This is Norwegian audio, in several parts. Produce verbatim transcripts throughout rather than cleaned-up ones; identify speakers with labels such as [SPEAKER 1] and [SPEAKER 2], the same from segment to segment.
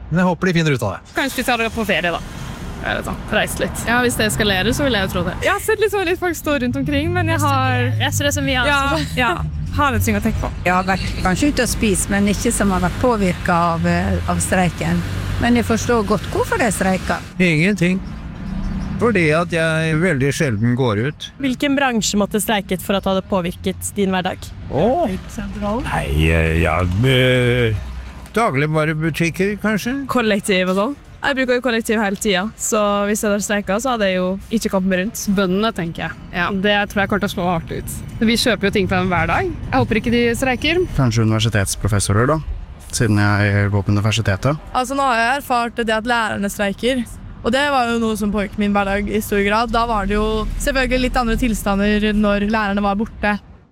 [SPEAKER 1] Men jeg håper de finner ut av det.
[SPEAKER 2] Kanskje vi tar det på ferie da. Eller sånn, reise litt.
[SPEAKER 3] Ja, hvis det eskalerer, så vil jeg jo tro det.
[SPEAKER 2] Jeg har sett litt så litt folk stå rundt omkring, men jeg har...
[SPEAKER 3] Jeg ser det som vi har.
[SPEAKER 2] Ja, ja, har litt ting å tenke på.
[SPEAKER 4] Jeg har vært kanskje ute og spist, men ikke som har vært påvirket av, av streiken. Men jeg forstår godt hvorfor det streiker.
[SPEAKER 1] Ingenting. Fordi at jeg veldig sjelden går ut.
[SPEAKER 5] Hvilken bransje måtte streiket for at det hadde påvirket din hverdag?
[SPEAKER 1] Åh, nei, ja, øh, dagligvarebutikker kanskje?
[SPEAKER 3] Kollektiv og sånn. Jeg bruker jo kollektiv hele tiden, så hvis jeg hadde streiket, så hadde jeg jo ikke kommet meg rundt.
[SPEAKER 2] Bøndene, tenker jeg. Ja, det tror jeg kommer til å slå hardt ut. Vi kjøper jo ting fra dem hver dag. Jeg håper ikke de streiker.
[SPEAKER 6] Kanskje universitetsprofessorer da, siden jeg går på universitetet.
[SPEAKER 3] Altså nå har jeg erfart det at lærerne streiker, og det var jo noe som påvirket min hverdag i stor grad. Da var det jo selvfølgelig litt andre tilstander når lærerne var borte.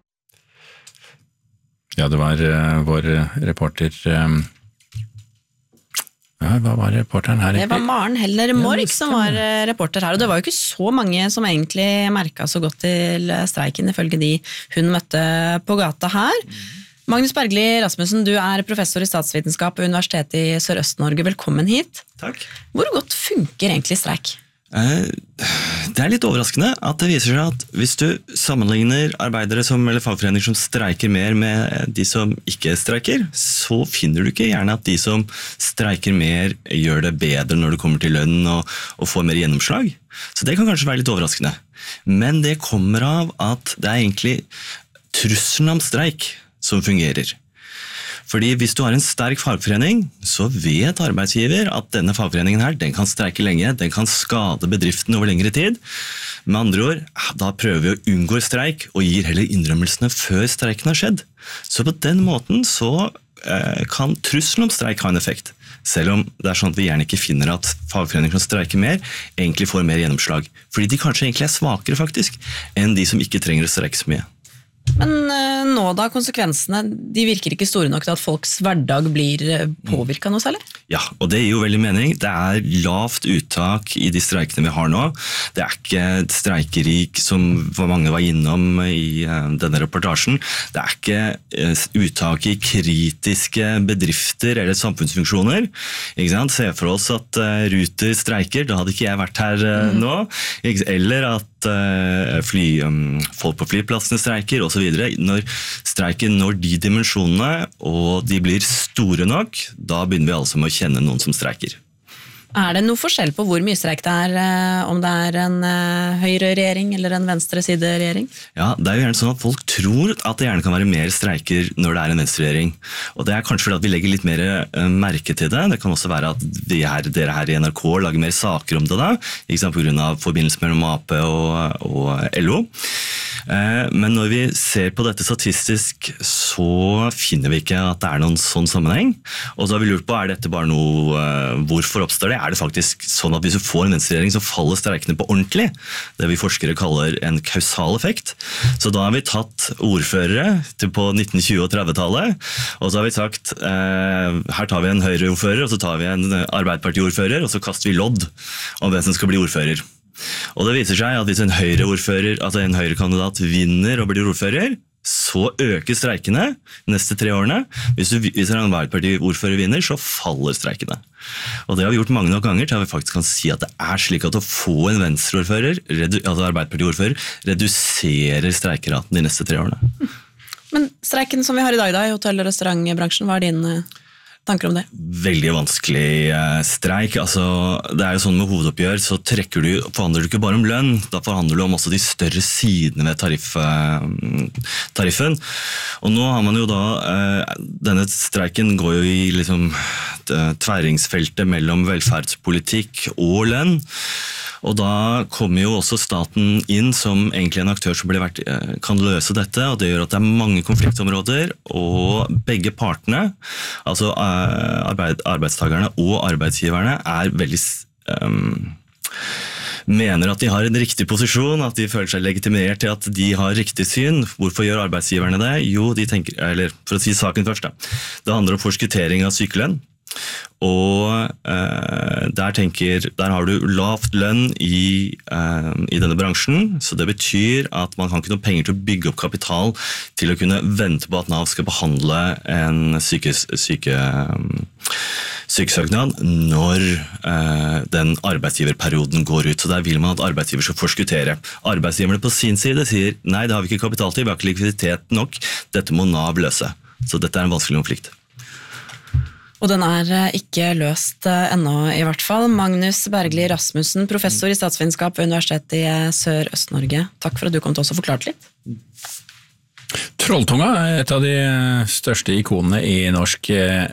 [SPEAKER 7] Ja, det var uh, vår reporter... Um Ja, hva var reporteren her?
[SPEAKER 8] Det var Maren Heller Morg som var reporter her, og det var jo ikke så mange som egentlig merket så godt til streiken, ifølge de hun møtte på gata her. Magnus Bergli Rasmussen, du er professor i statsvitenskap ved Universitetet i Sørøst-Norge. Velkommen hit.
[SPEAKER 9] Takk.
[SPEAKER 8] Hvor godt funker egentlig streik?
[SPEAKER 9] Det er litt overraskende at det viser seg at hvis du sammenligner arbeidere som, eller fagforeninger som streiker mer med de som ikke streiker, så finner du ikke gjerne at de som streiker mer gjør det bedre når det kommer til lønn og, og får mer gjennomslag. Så det kan kanskje være litt overraskende. Men det kommer av at det er egentlig trusselen om streik som fungerer. Fordi hvis du har en sterk fagforening, så vet arbeidsgiver at denne fagforeningen her, den kan streike lenge, den kan skade bedriften over lengre tid. Med andre ord, da prøver vi å unngå streik og gir heller innrømmelsene før streiken har skjedd. Så på den måten så eh, kan trusselen om streik ha en effekt. Selv om det er sånn at vi gjerne ikke finner at fagforeninger som streiker mer, egentlig får mer gjennomslag. Fordi de kanskje egentlig er svakere faktisk, enn de som ikke trenger å streike så mye.
[SPEAKER 8] Men nå da, konsekvensene, de virker ikke store nok til at folks hverdag blir påvirket noe særlig?
[SPEAKER 9] Ja, og det gir jo veldig mening. Det er lavt uttak i de streikene vi har nå. Det er ikke et streikerik som mange var innom i denne reportasjen. Det er ikke uttak i kritiske bedrifter eller samfunnsfunksjoner. Ikke sant? Se for oss at Ruter streiker, da hadde ikke jeg vært her nå. Eller at fly, folk på flyplassene streiker og så videre. Når streiken når de dimensjonene og de blir store nok, da begynner vi altså med å kjenne noen som streiker.
[SPEAKER 8] Er det noe forskjell på hvor mye streik det er, om det er en høyre-regjering eller en venstre-side-regjering?
[SPEAKER 9] Ja, det er jo gjerne sånn at folk tror at det gjerne kan være mer streiker når det er en venstre-regjering. Og det er kanskje fordi at vi legger litt mer merke til det. Det kan også være at de her, dere her i N R K lager mer saker om det da, ikke sant, på grunn av forbindelse mellom A P og, og L O. Men når vi ser på dette statistisk, så finner vi ikke at det er noen sånn sammenheng. Og så har vi lurt på, er dette bare noe, hvorfor oppstår det? Er det faktisk sånn at hvis du får en venstreregjering, så faller streikene på ordentlig? Det vi forskere kaller en kausal effekt. Så da har vi tatt ordførere til på nitten tjue- og tretti-tallet, og så har vi sagt, eh, her tar vi en høyreordfører, og så tar vi en arbeiderpartiordfører, og så kaster vi lodd om hvem som skal bli ordfører. Og det viser seg at hvis en høyreordfører, altså en høyrekandidat vinner og blir ordfører, så øker streikene de neste tre årene. Hvis, du, hvis en arbeiderpartiordfører vinner, så faller streikene. Og det har vi gjort mange nok ganger til at vi faktisk kan si at det er slik at å få en venstreordfører, altså arbeiderpartiordfører, reduserer streikeraten de neste tre årene.
[SPEAKER 8] Men streiken som vi har i dag da, i hotell- og restaurantbransjen, hva er dine tanker om det?
[SPEAKER 9] Veldig vanskelig streik. Altså, det er jo sånn med hovedoppgjør, så trekker du, forhandler du ikke bare om lønn, da forhandler du om også de større sidene ved tariff, tariffen. Og nå har man jo da, denne streiken går jo i liksom tverringsfeltet mellom velferdspolitikk og lønn. Og da kommer jo også staten inn som egentlig en aktør som vært, kan løse dette, og det gjør at det er mange konfliktområder, og begge partene, altså arbeid, arbeidstakerne og arbeidsgiverne, er veldig... Um, mener at de har en riktig posisjon, at de føler seg legitimert til at de har riktig syn. Hvorfor gjør arbeidsgiverne det? Jo, de tenker, eller for å si saken først da, det handler om forskuttering av sykelønn. Og eh, der, tenker, der har du lavt lønn i, eh, i denne bransjen, så det betyr at man kan ikke noe penger til å bygge opp kapital til å kunne vente på at Nav skal behandle en syke, syke, sykesøknad når eh, den arbeidsgiverperioden går ut. Så der vil man at arbeidsgiver skal forskuttere. Arbeidsgiverne på sin side sier nei, det har vi ikke kapital til, vi har ikke likviditet nok, dette må Nav løse. Så dette er en vanskelig konflikt.
[SPEAKER 8] Og den er ikke løst ennå i hvert fall. Magnus Bergli Rasmussen, professor i statsvitenskap ved Universitetet i Sør-Øst-Norge. Takk for at du kom til oss og forklarte litt.
[SPEAKER 7] Trolltunga er et av de største ikonene i norsk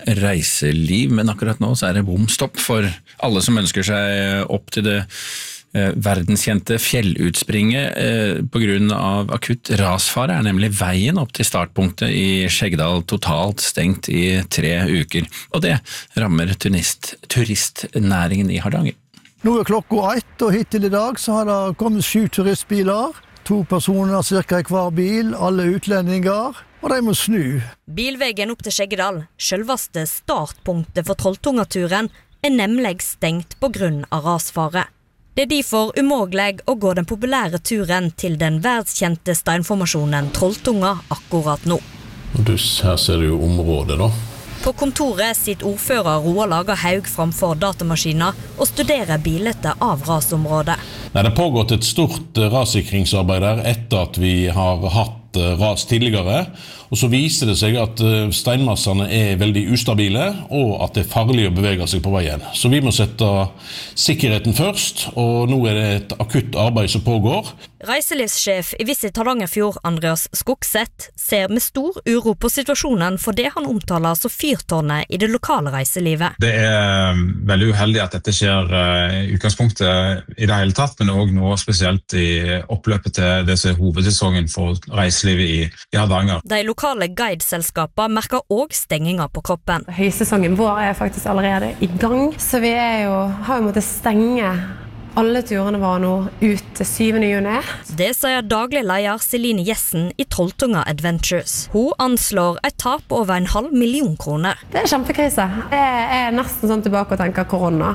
[SPEAKER 7] reiseliv, men akkurat nå så er det bomstopp for alle som ønsker seg opp til det verdenskjente fjellutspringet på grunn av akutt rasfare er nemlig veien opp til startpunktet i Skjeggedal totalt stengt i tre uker, og det rammer turist, turistnæringen i Hardanger.
[SPEAKER 10] Nå er klokka ett, og hittil i dag så har det kommet sju turistbiler, to personer cirka i hver bil, alle utlendinger, og de må snu.
[SPEAKER 11] Bilvegen opp til Skjeggedal, selveste startpunktet for Trolltungaturen, er nemlig stengt på grunn av rasfare. Det er derfor umulig å gå den populære turen til den verdskjente steinformasjonen Trolltunga akkurat nå.
[SPEAKER 12] Du, her ser du jo området da.
[SPEAKER 11] På kontoret sitter ordfører Roald Aga Haug framfor datamaskiner og studerer bildet av rasområdet.
[SPEAKER 12] Nei, det har pågått et stort rassikringsarbeid der etter at vi har hatt ras tidligere, og så viser det seg at steinmassene er veldig ustabile, og at det er farlig å bevege seg på veien. Så vi må sette sikkerheten først, og nå er det et akutt arbeid som pågår.
[SPEAKER 11] Reiselivssjef i Visit Hardangerfjord, Andreas Skogseth, ser med stor uro på situasjonen for det han omtaler som fyrtårnet i det lokale reiselivet.
[SPEAKER 13] Det er veldig uheldig at dette skjer i utgangspunktet i det hele tatt, men også nå spesielt i oppløpet til det som er hovedsesongen for reiselivet i, i Hardanger.
[SPEAKER 11] De lokale guideselskaper merker også stenginger på kroppen.
[SPEAKER 14] Høysesongen vår er faktisk allerede i gang, så vi er jo, har jo måttet stenge alle turene var nå ut til syvende juni.
[SPEAKER 11] Det sier daglig leder Celine Jessen i Trolltunga Adventures. Hun anslår et tap på over en halv million kroner.
[SPEAKER 14] Det er kjempekrise. Det er nesten sånn tilbake og tenker korona.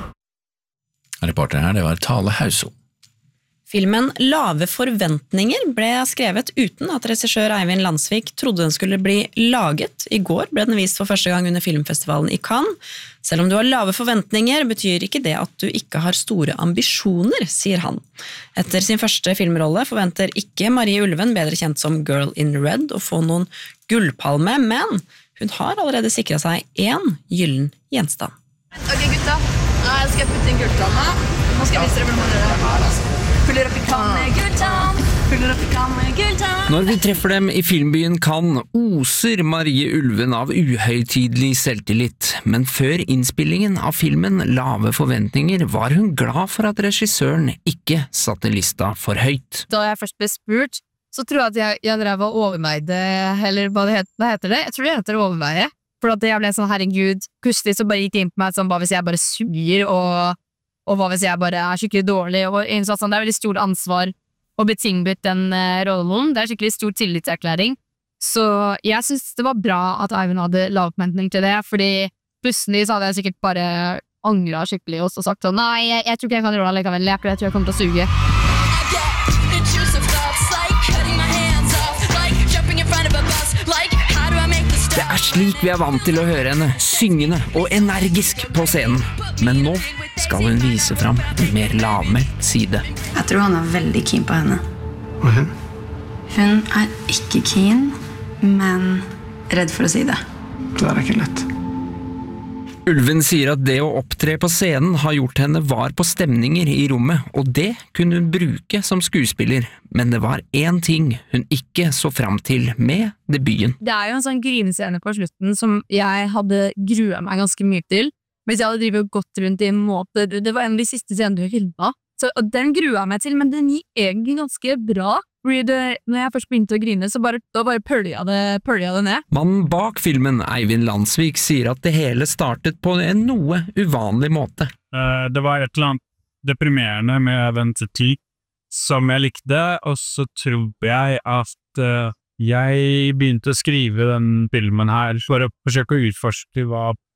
[SPEAKER 7] Reporter her, det var Tale Hauso.
[SPEAKER 8] Filmen Lave forventninger ble skrevet uten at regissør Eivind Landsvik trodde den skulle bli laget. I går ble den vist for første gang under filmfestivalen i Cannes. Selv om du har lave forventninger, betyr ikke det at du ikke har store ambisjoner, sier han. Etter sin første filmrolle forventer ikke Marie Ulven, bedre kjent som Girl in Red, å få noen gullpalme, men hun har allerede sikret seg en gyllen gjenstand.
[SPEAKER 3] Ok gutta, nå skal jeg putte inn gullpalme. Nå skal jeg vise dere hvordan man gjør det her, altså. Puller opp i kan med gulltann, puller opp i kan med gulltann.
[SPEAKER 15] Når vi treffer dem i filmbyen Cannes, oser Marie Ulven av uhøytidelig selvtillit. Men før innspillingen av filmen Lave forventninger var hun glad for at regissøren ikke satte lista for høyt.
[SPEAKER 16] Da jeg først ble spurt, så tror jeg at jeg, jeg drev og overveide, eller hva, det het, hva heter det? Jeg tror det heter overveie. For at jeg ble sånn, herregud, plutselig så bare gikk det inn på meg sånn, hva hvis jeg bare suger og... Og hva hvis jeg bare er skikkelig dårlig, og innså sånn, det er veldig stort ansvar å bli tilbudt den uh, rollen. Det er skikkelig stor tillitserklæring. Så jeg synes det var bra at Eivind hadde lavforventning til det, fordi plutselig så hadde jeg sikkert bare angret skikkelig og sagt sånn, nei, jeg, jeg tror ikke jeg kan gjøre det likevel, jeg tror jeg kommer til å suge.
[SPEAKER 15] Det er slik vi er vant til å høre henne, syngende og energisk på scenen. Men nå skal hun vise fram en mer lavmælt side.
[SPEAKER 17] Jeg tror han er veldig keen på henne.
[SPEAKER 6] Og hun?
[SPEAKER 17] Hun er ikke keen, men redd for å si det.
[SPEAKER 6] Det er ikke lett.
[SPEAKER 15] Ulven sier at det å opptre på scenen har gjort henne var på stemninger i rommet, og det kunne hun bruke som skuespiller, men det var en ting hun ikke så fram til med debuten.
[SPEAKER 16] Det er jo en sånn grinescene på slutten som jeg hadde gruet meg ganske mye til, hvis jeg hadde drivet og gått rundt i en måte, det var en av de siste scenene du filmet, så og den gruet jeg meg til, men den gikk egentlig ganske bra. Det, når jeg først begynte å grine, så bare, da bare pølja det, pølja det ned.
[SPEAKER 15] Mannen bak filmen, Eivind Landsvik, sier at det hele startet på en noe uvanlig måte.
[SPEAKER 18] Uh, det var et eller annet deprimerende med ventetid som jeg likte, og så tror jeg at uh, jeg begynte å skrive den filmen her for å forsøke å utforske hva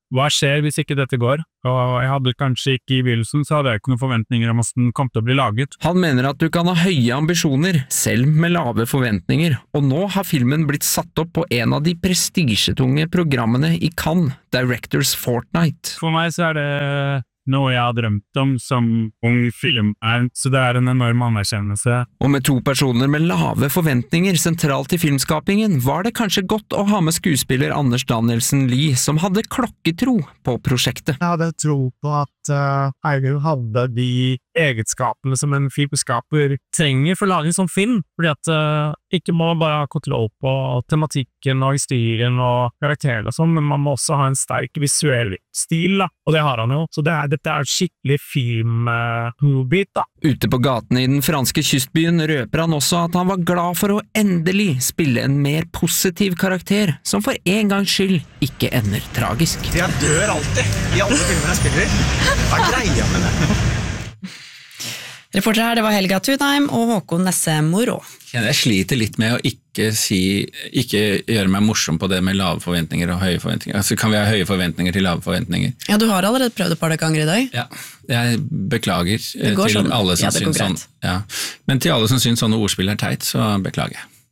[SPEAKER 18] hva skjer hvis ikke dette går? Og jeg hadde kanskje ikke i begynnelsen, så hadde jeg ikke noen forventninger om at den kom til å bli laget.
[SPEAKER 15] Han mener at du kan ha høye ambisjoner, selv med lave forventninger, og nå har filmen blitt satt opp på en av de prestisjetunge programmene i Cannes, Directors Fortnight.
[SPEAKER 18] For meg så er det noe jeg har drømt om som ung filmnerd, så det er en enorm anerkjennelse.
[SPEAKER 15] Og med to personer med lave forventninger sentralt i filmskapingen, var det kanskje godt å ha med skuespiller Anders Danielsen Lie, som hadde klokketro på prosjektet.
[SPEAKER 18] Jeg hadde tro på at uh, Eivind hadde de egenskapene som en filmskaper trenger for å lage en sånn film, fordi at uh, ikke må man bare ha kontroll på tematikken og historien og karakterene og sånn, men man må også ha en sterk visuell stil, da. Og det har han jo, så det er, dette er et skikkelig filmbit, uh, da.
[SPEAKER 15] Ute på gatene i den franske kystbyen røper han også at han var glad for å endelig spille en mer positiv karakter, som for en gangs skyld ikke ender tragisk.
[SPEAKER 19] Jeg dør alltid i alle filmer jeg spiller i. Hva er greia med det?
[SPEAKER 8] Reporter her, det var Helga Thunheim og Håkon Nesse Moro.
[SPEAKER 7] Jeg sliter litt med å ikke si, ikke gjøre meg morsom på det med lave forventninger og høye forventninger. Altså, kan vi ha høye forventninger til lave forventninger?
[SPEAKER 8] Ja, du har allerede prøvd et par ganger i dag.
[SPEAKER 7] Ja, jeg beklager til
[SPEAKER 8] sånn.
[SPEAKER 7] alle som
[SPEAKER 8] ja,
[SPEAKER 7] syns sånn. Ja. Men til alle som syns sånne ordspill er teit, så beklager jeg.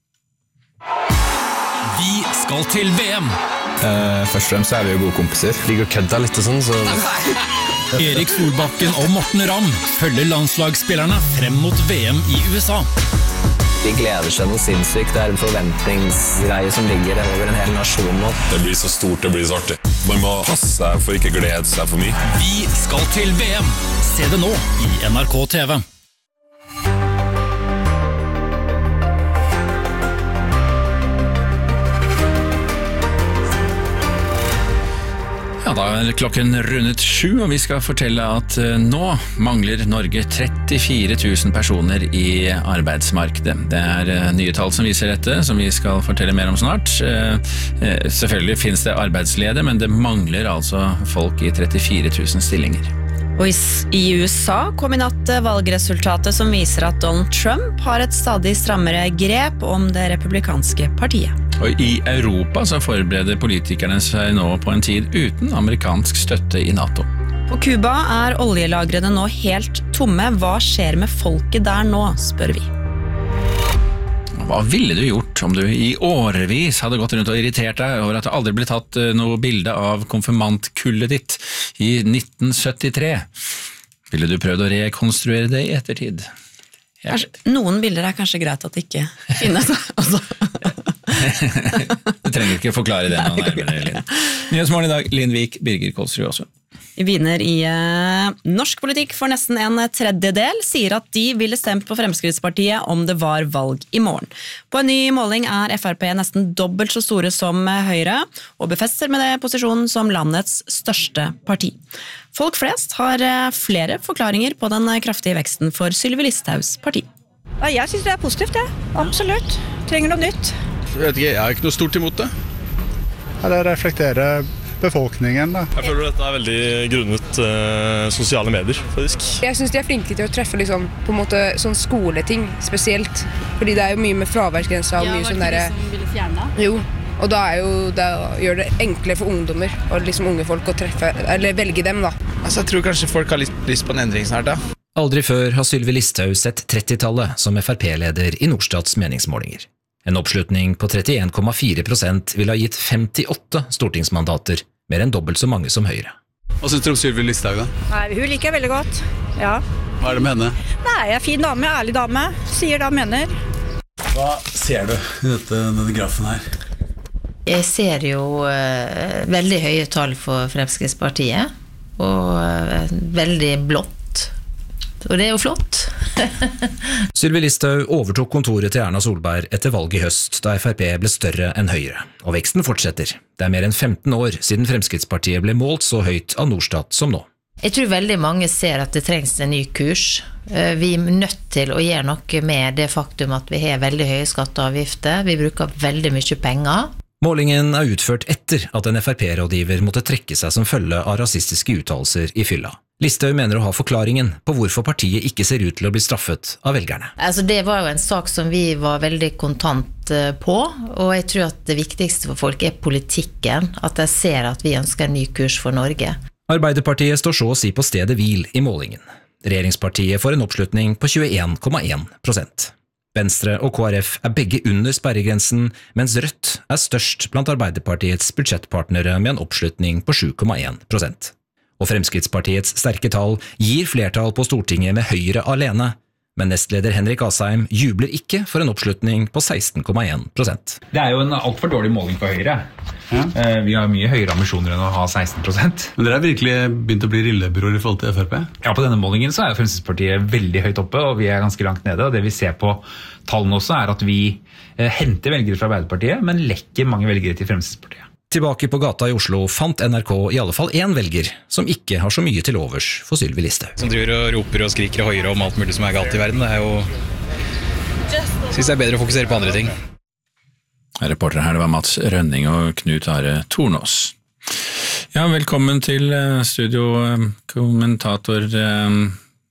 [SPEAKER 20] Vi skal til V M.
[SPEAKER 21] Uh, først og fremst er vi jo gode kompiser. Ligger og kødda litt og sånn, så...
[SPEAKER 20] Erik Solbakken og Morten Ramm følger landslagsspillerne frem mot V M i U S A.
[SPEAKER 21] De gleder seg noe sinnssykt. Det er en forventningsgreie som ligger over en hel nasjon nå.
[SPEAKER 22] Det blir så stort, det blir så artig. Man må passe seg for ikke glede seg for mye.
[SPEAKER 20] Vi skal til V M. Se det nå i N R K T V.
[SPEAKER 7] Ja, da er klokken rundet sju, og vi skal fortelle at nå mangler Norge trettifire tusen personer i arbeidsmarkedet. Det er nye tall som viser dette, som vi skal fortelle mer om snart. Selvfølgelig finnes det arbeidsledige, men det mangler altså folk i trettifire tusen stillinger.
[SPEAKER 8] Og i U S A kom i natt valgresultatet som viser at Donald Trump har et stadig strammere grep om det republikanske partiet.
[SPEAKER 7] Og i Europa så forbereder politikerne seg nå på en tid uten amerikansk støtte i NATO.
[SPEAKER 8] På Cuba er oljelagrene nå helt tomme. Hva skjer med folket der nå, spør vi.
[SPEAKER 7] Hva ville du gjort om du i årevis hadde gått rundt og irritert deg over at det aldri ble tatt noe bilde av konfirmantkullet ditt i nitten syttitre? Ville du prøvd å rekonstruere det i ettertid?
[SPEAKER 8] Kanskje, noen bilder er kanskje greit at det ikke finnes. Altså.
[SPEAKER 7] Du trenger ikke forklare det noe nærmere. Nyhetsmorgen i dag, Linn Vik, Birger Kolsrud også.
[SPEAKER 8] Vinner i eh, norsk politikk for nesten en tredjedel sier at de ville stemt på Fremskrittspartiet om det var valg i morgen. På en ny måling er F R P nesten dobbelt så store som Høyre, og befester med det posisjonen som landets største parti. Folk flest har eh, flere forklaringer på den kraftige veksten for Sylvi Listhaugs parti.
[SPEAKER 23] Ja, jeg synes det er positivt, det. Absolutt. Trenger noe nytt.
[SPEAKER 6] Jeg vet ikke, jeg har ikke noe stort imot det. Det reflekterer befolkningen, da.
[SPEAKER 24] Jeg føler dette er veldig grunnet uh, sosiale medier, faktisk.
[SPEAKER 25] Jeg synes de er flinke til å treffe liksom, på en måte sånn skoleting spesielt, fordi det er jo mye med fraværsgrenser og
[SPEAKER 26] ja,
[SPEAKER 25] mye sånn der...
[SPEAKER 26] Ja, var det ikke de som ville fjerne?
[SPEAKER 25] Jo, og da, er jo, da gjør det enklere for ungdommer og liksom unge folk å treffe, eller velge dem da.
[SPEAKER 6] Altså, jeg tror kanskje folk har lyst, lyst på en endring snart, da.
[SPEAKER 27] Aldri før har Sylvi Listhaug sett trettitallet som F R P-leder i Nordstats meningsmålinger. En oppslutning på trettien komma fire prosent ville ha gitt femtiåtte stortingsmandater, mer enn dobbelt så mange som Høyre.
[SPEAKER 6] Hva synes du om Sylvi Listhaug da?
[SPEAKER 23] Nei, hun liker jeg veldig godt, ja.
[SPEAKER 6] Hva er det med henne?
[SPEAKER 23] Nei, jeg er fin dame, ærlig dame, sier det hun mener.
[SPEAKER 6] Hva ser du i dette, denne grafen her?
[SPEAKER 28] Jeg ser jo uh, veldig høye tall for Fremskrittspartiet, og uh, veldig blått. Og det er jo flott.
[SPEAKER 27] Sylvi Listhaug overtok kontoret til Erna Solberg etter valget i høst, da F R P ble større enn Høyre. Og veksten fortsetter. Det er mer enn femten år siden Fremskrittspartiet ble målt så høyt av Norstat som nå.
[SPEAKER 28] Jeg tror veldig mange ser at det trengs en ny kurs. Vi er nødt til å gjøre noe med det faktum at vi har veldig høye skatteavgifter. Vi bruker veldig mye penger.
[SPEAKER 27] Målingen er utført etter at en F R P-rådgiver måtte trekke seg som følge av rasistiske uttalelser i fylla. Listhaug mener å ha forklaringen på hvorfor partiet ikke ser ut til å bli straffet av velgerne.
[SPEAKER 28] Altså, det var jo en sak som vi var veldig kontant på, og jeg tror at det viktigste for folk er politikken, at de ser at vi ønsker en ny kurs for Norge.
[SPEAKER 27] Arbeiderpartiet står så å si på stedet hvil i målingen. Regjeringspartiet får en oppslutning på tjueen komma én prosent. Venstre og K R F er begge under sperregrensen, mens Rødt er størst blant Arbeiderpartiets budsjettpartnere med en oppslutning på sju komma én prosent. Og Fremskrittspartiets sterke tall gir flertall på Stortinget med Høyre alene, men nestleder Henrik Asheim jubler ikke for en oppslutning på seksten komma én prosent.
[SPEAKER 1] Det er jo en alt for dårlig måling for Høyre. Ja. Vi har mye høyere ambisjoner enn å ha seksten prosent.
[SPEAKER 2] Men dere har virkelig begynt å bli lillebror i forhold til F R P?
[SPEAKER 1] Ja, på denne målingen så er Fremskrittspartiet veldig høyt oppe, og vi er ganske langt nede. Og det vi ser på tallene også er at vi henter velgere fra Arbeiderpartiet, men lekker mange velgere til Fremskrittspartiet.
[SPEAKER 27] Tilbake på gata i Oslo fant N R K i alle fall én velger som ikke har så mye til overs for Sylvi Listhaug.
[SPEAKER 4] Som driver og roper og skriker og høyere om alt mulig som er galt i verden, det er jo... Synes det er bedre å fokusere på andre ting.
[SPEAKER 7] Reportere her, det var Mats Rønning og Knut Are Tornås. Ja, velkommen til studio, kommentator eh,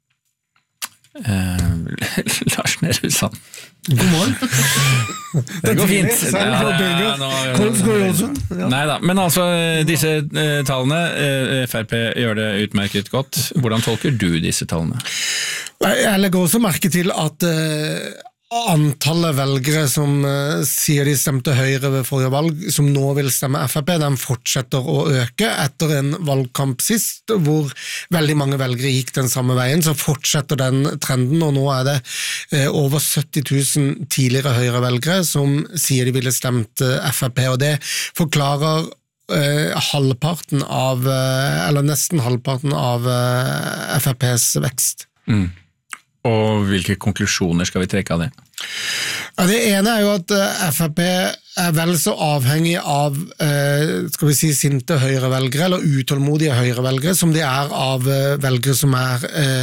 [SPEAKER 7] eh, Lars Nehru Sand.
[SPEAKER 5] God morgen.
[SPEAKER 7] Det går fint.
[SPEAKER 5] Ja, nå,
[SPEAKER 7] Neida, men altså disse eh, tallene, eh, F R P gjør det utmerket godt. Hvordan tolker du disse tallene?
[SPEAKER 5] Jeg legger også merke til at eh, antallet velgere som uh, sier de stemte Høyre ved forrige valg, som nå vil stemme F R P, den fortsetter å øke etter en valgkamp sist, hvor veldig mange velgere gikk den samme veien, så fortsetter den trenden, og nå er det uh, over sytti tusen tidligere Høyre-velgere som sier de ville stemt uh, F R P, og det forklarer uh, halvparten av, uh, eller nesten halvparten av uh, F R P's vekst.
[SPEAKER 7] Mm. Og hvilke konklusjoner skal vi trekke av det?
[SPEAKER 5] Ja, det ene er jo at F R P er vel så avhengig av skal vi si sinte høyrevelgere eller utålmodige høyrevelgere som de er av velgere som er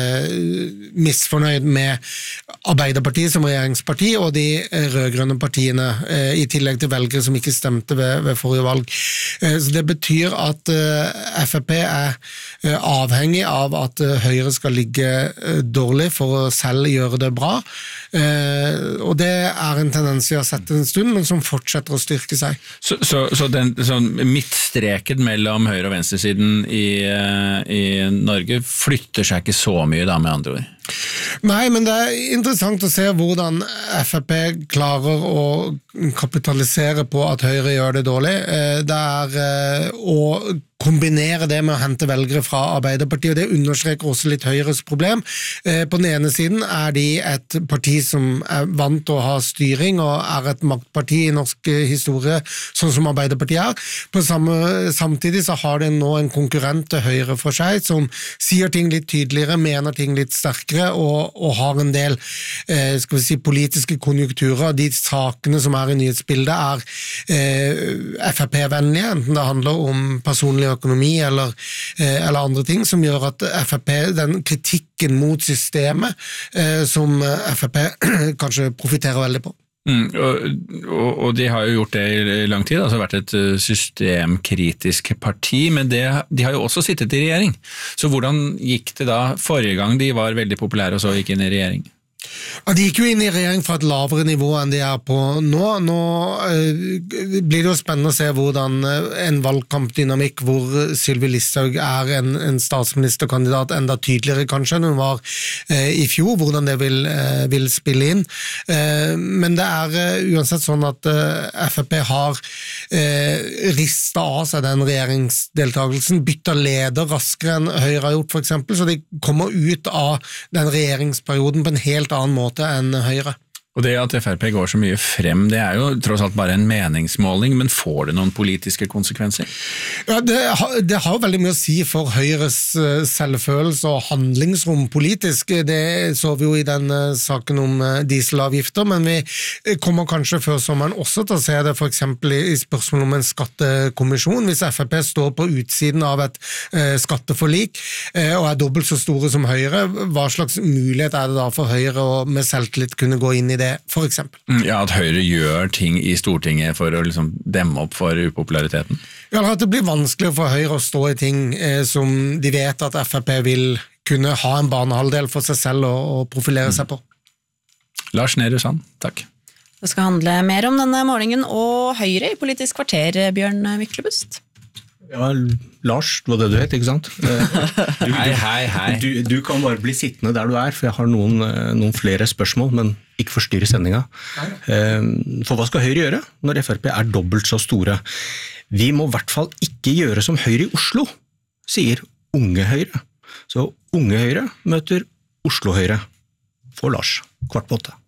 [SPEAKER 5] misfornøyd med Arbeiderpartiet som regjeringsparti og de rødgrønne partiene i tillegg til velgere som ikke stemte ved, ved forrige valg. Så det betyr at F R P er avhengig av at Høyre skal ligge dårlig for å selv gjøre det bra, og det er en tendens vi har sett en stund, men som fortsetter å styrke seg.
[SPEAKER 7] Så, så, så den sånn midtstreken mellom høyre- og venstresiden i, i Norge flytter seg ikke så mye da, med andre ord?
[SPEAKER 5] Nei, men det er interessant å se hvordan F R P klarer å kapitalisere på at Høyre gjør det dårlig. Det er å kombinere det med å hente velgere fra Arbeiderpartiet, og det understreker også litt Høyres problem. På den ene siden er de et parti som er vant til å ha styring, og er et maktparti i norsk historie, sånn som Arbeiderpartiet er. På samme, samtidig så har de nå en konkurrent til Høyre for seg, som sier ting litt tydeligere, mener ting litt sterkere, og, og har en del eh, skal vi si, politiske konjunkturer. De sakene som er i nyhetsbildet er eh, F R P-vennlige, enten det handler om personlig økonomi eller, eh, eller andre ting, som gjør at F R P, den kritikken mot systemet eh, som F R P kanskje profiterer veldig på.
[SPEAKER 7] Mm, og, og, og de har jo gjort det i lang tid, altså vært et systemkritisk parti, men det, de har jo også sittet i regjering. Så hvordan gikk det da forrige gang de var veldig populære og så gikk inn i regjering?
[SPEAKER 5] Ja, de gikk jo inn i regjering fra et lavere nivå enn de er på nå. Nå eh, blir det jo spennende å se hvordan en valgkampdynamikk hvor Sylvi Listhaug er en, en statsministerkandidat enda tydeligere kanskje enn hun var eh, i fjor, hvordan det vil, eh, vil spille inn. Eh, men det er eh, uansett sånn at eh, F R P har eh, ristet av seg den regjeringsdeltagelsen, bytter leder raskere enn Høyre har gjort for eksempel, så de kommer ut av den regjeringsperioden på en helt annen måte enn Høyre.
[SPEAKER 7] Og det at F R P går så mye frem, det er jo tross alt bare en meningsmåling, men får det noen politiske konsekvenser?
[SPEAKER 5] Ja, det, det har jo veldig mye å si for Høyres selvfølelse og handlingsrom politisk. Det så vi jo i den saken om dieselavgifter, men vi kommer kanskje før sommeren også til å se det for eksempel i spørsmål om en skattekommisjon. Hvis F R P står på utsiden av et eh, skatteforlik eh, og er dobbelt så store som Høyre, hva slags mulighet er det da for Høyre å med selvtillit kunne gå inn i det? det, for eksempel.
[SPEAKER 7] Ja, at Høyre gjør ting i Stortinget for å liksom demme opp for upopulariteten?
[SPEAKER 5] Ja, at det blir vanskeligere for Høyre å stå i ting eh, som de vet at F R P vil kunne ha en banehalvdel for seg selv og, og profilere mm. seg på.
[SPEAKER 7] Lars Nehru Sand, takk.
[SPEAKER 8] Det skal handle mer om denne målingen og Høyre i Politisk kvarter, Bjørn Myklebust.
[SPEAKER 3] Ja, Lars, det var det du het, ikke sant? Du,
[SPEAKER 7] hei, hei, hei.
[SPEAKER 3] Du, du kan bare bli sittende der du er, for jeg har noen, noen flere spørsmål, men ikke forstyrre sendinga. For hva skal Høyre gjøre når F R P er dobbelt så store? Vi må i hvert fall ikke gjøre som Høyre i Oslo, sier Unge Høyre. Så Unge Høyre møter Oslo Høyre. For Lars, kvart på åtte.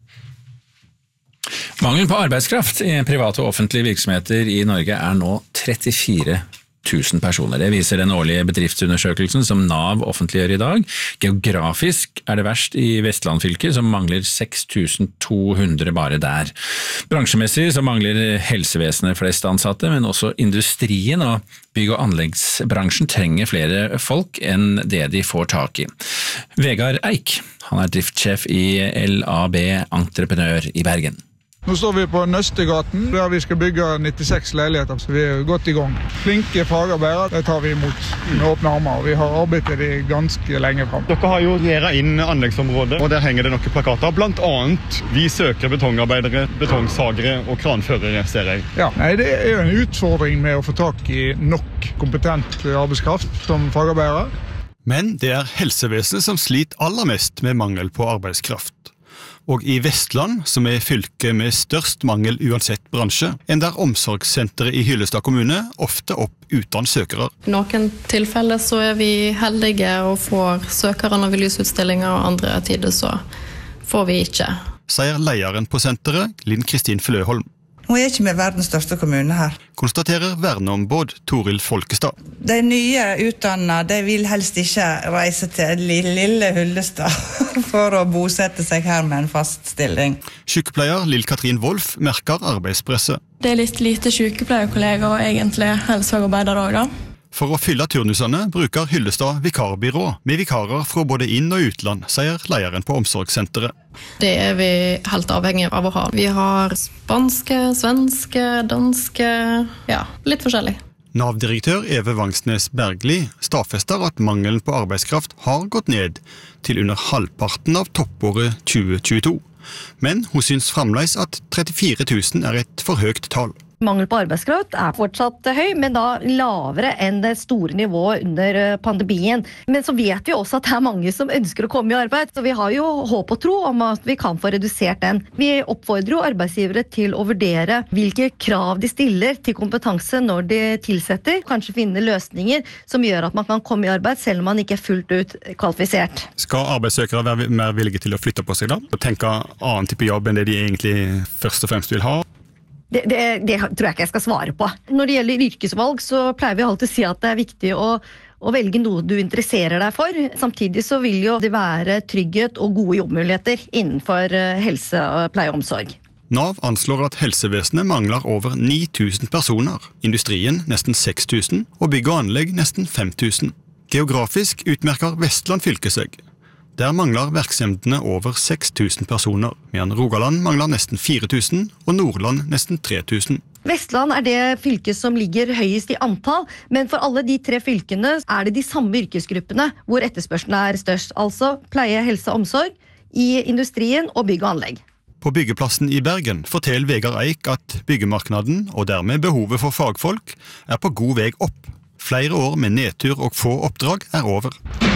[SPEAKER 7] Mangel på arbeidskraft i private og offentlige virksomheter i Norge er nå trettifire tusen personer. Det viser den årlige bedriftsundersøkelsen som NAV offentliggjør i dag. Geografisk er det verst i Vestland fylke, som mangler seks tusen to hundre bare der. Bransjemessig så mangler helsevesenet flest ansatte, men også industrien og bygg- og anleggsbransjen trenger flere folk enn det de får tak i. Vegard Eik, han er driftssjef i L A B Entreprenør i Bergen.
[SPEAKER 9] Nå står vi på Nøstegaten, der vi skal bygge nittiseks leiligheter, så vi er godt i gang. Flinke fagarbeidere, det tar vi imot med åpne armer. Vi har arbeidet de ganske lenge frem.
[SPEAKER 10] Dere har jo gjeret inn anleggsområdet, og der henger det noen plakater. Blant annet, vi søker betongarbeidere, betongsagere og kranførere, ser jeg.
[SPEAKER 9] Ja, nei, det er jo en utfordring med å få tak i nok kompetent arbeidskraft som fagarbeidere.
[SPEAKER 11] Men det er helsevesenet som sliter aller mest med mangel på arbeidskraft. Og i Vestland, som er fylket med størst mangel uansett bransje, ender omsorgssenteret i Hyllestad kommune ofte opp uten søkere.
[SPEAKER 12] I noen tilfeller så er vi heldige og får søkere når vi lyser utstillinger, og andre tider så får vi ikke.
[SPEAKER 11] Sier lederen på senteret, Linn Kristin Fløholm.
[SPEAKER 13] Nå er ikke vi verdens største kommune her.
[SPEAKER 11] Konstaterer verneombud Toril Folkestad.
[SPEAKER 13] De nye utdannede, de vil helst ikke reise til lille Hyllestad for å bosette seg her med en fast stilling.
[SPEAKER 11] Sykepleier Lill-Katrin Wolf merker arbeidspresset.
[SPEAKER 14] Det er litt lite sykepleierkolleger og egentlig helsefagarbeidere også da.
[SPEAKER 11] For å fylle turnusene bruker Hyllestad vikarbyrå med vikarer fra både inn- og utland, sier lederen på omsorgssenteret.
[SPEAKER 12] Det er vi helt avhengig av å ha. Vi har spanske, svenske, danske, ja, litt forskjellig.
[SPEAKER 11] NAV-direktør Eve Vangsnes Bergli stadfester at mangelen på arbeidskraft har gått ned til under halvparten av toppåret tjue tjueto. Men hun syns fremdeles at trettifire tusen er et for høyt tall.
[SPEAKER 26] Mangel på arbeidskraft er fortsatt høy, men da lavere enn det store nivået under pandemien. Men så vet vi også at det er mange som ønsker å komme i arbeid, så vi har jo håp og tro om at vi kan få redusert den. Vi oppfordrer jo arbeidsgivere til å vurdere hvilke krav de stiller til kompetanse når de tilsetter, kanskje finne løsninger som gjør at man kan komme i arbeid selv om man ikke er fullt ut kvalifisert.
[SPEAKER 11] Skal arbeidssøkere være mer villige til å flytte på seg da? Og tenke annen type jobb enn det de egentlig først og fremst vil ha?
[SPEAKER 26] Det, det, det tror jeg ikke jeg skal svare på. Når det gjelder yrkesvalg, så pleier vi alltid å si at det er viktig å, å velge noe du interesserer deg for. Samtidig så vil jo det være trygghet og gode jobbmuligheter innenfor helse, pleie og omsorg.
[SPEAKER 11] NAV anslår at helsevesenet mangler over ni tusen personer, industrien nesten seks tusen og bygg og anlegg nesten fem tusen. Geografisk utmerker Vestland fylke seg. Der mangler virksomhetene over seks tusen personer, mens Rogaland mangler nesten fire tusen og Nordland nesten tre tusen.
[SPEAKER 26] Vestland er det fylket som ligger høyest i antall, men for alle de tre fylkene er det de samme yrkesgruppene hvor etterspørselen er størst, altså pleie, helse og omsorg, i industrien og bygg og anlegg.
[SPEAKER 11] På byggeplassen i Bergen forteller Vegard Eik at byggemarknaden, og dermed behovet for fagfolk, er på god vei opp. Flere år med nedtur og få oppdrag er over.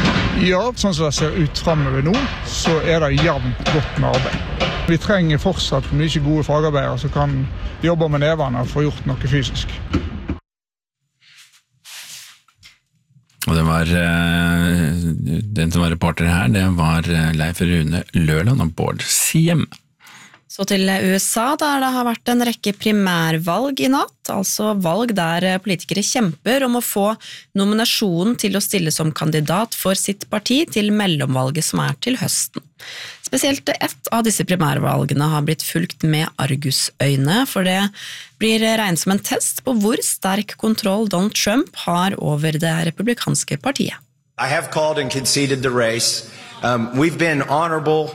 [SPEAKER 9] Ja, sånn som det ser ut fremover nå, så er det jevnt godt med arbeid. Vi trenger fortsatt mye gode fagarbeidere som kan jobbe med nevene og få gjort noe fysisk.
[SPEAKER 7] Og det var, den som var reporter her, det var Leif Rune Løland og Bård Siem.
[SPEAKER 8] Så til U S A, der det har vært en rekke primærvalg i natt, altså valg der politikere kjemper om å få nominasjonen til å stille som kandidat for sitt parti til mellomvalget som er til høsten. Spesielt ett av disse primærvalgene har blitt fulgt med argusøyne, for det blir regnet som en test på hvor sterk kontroll Donald Trump har over det republikanske partiet.
[SPEAKER 29] I have called and conceded the race. Um, we've been honorable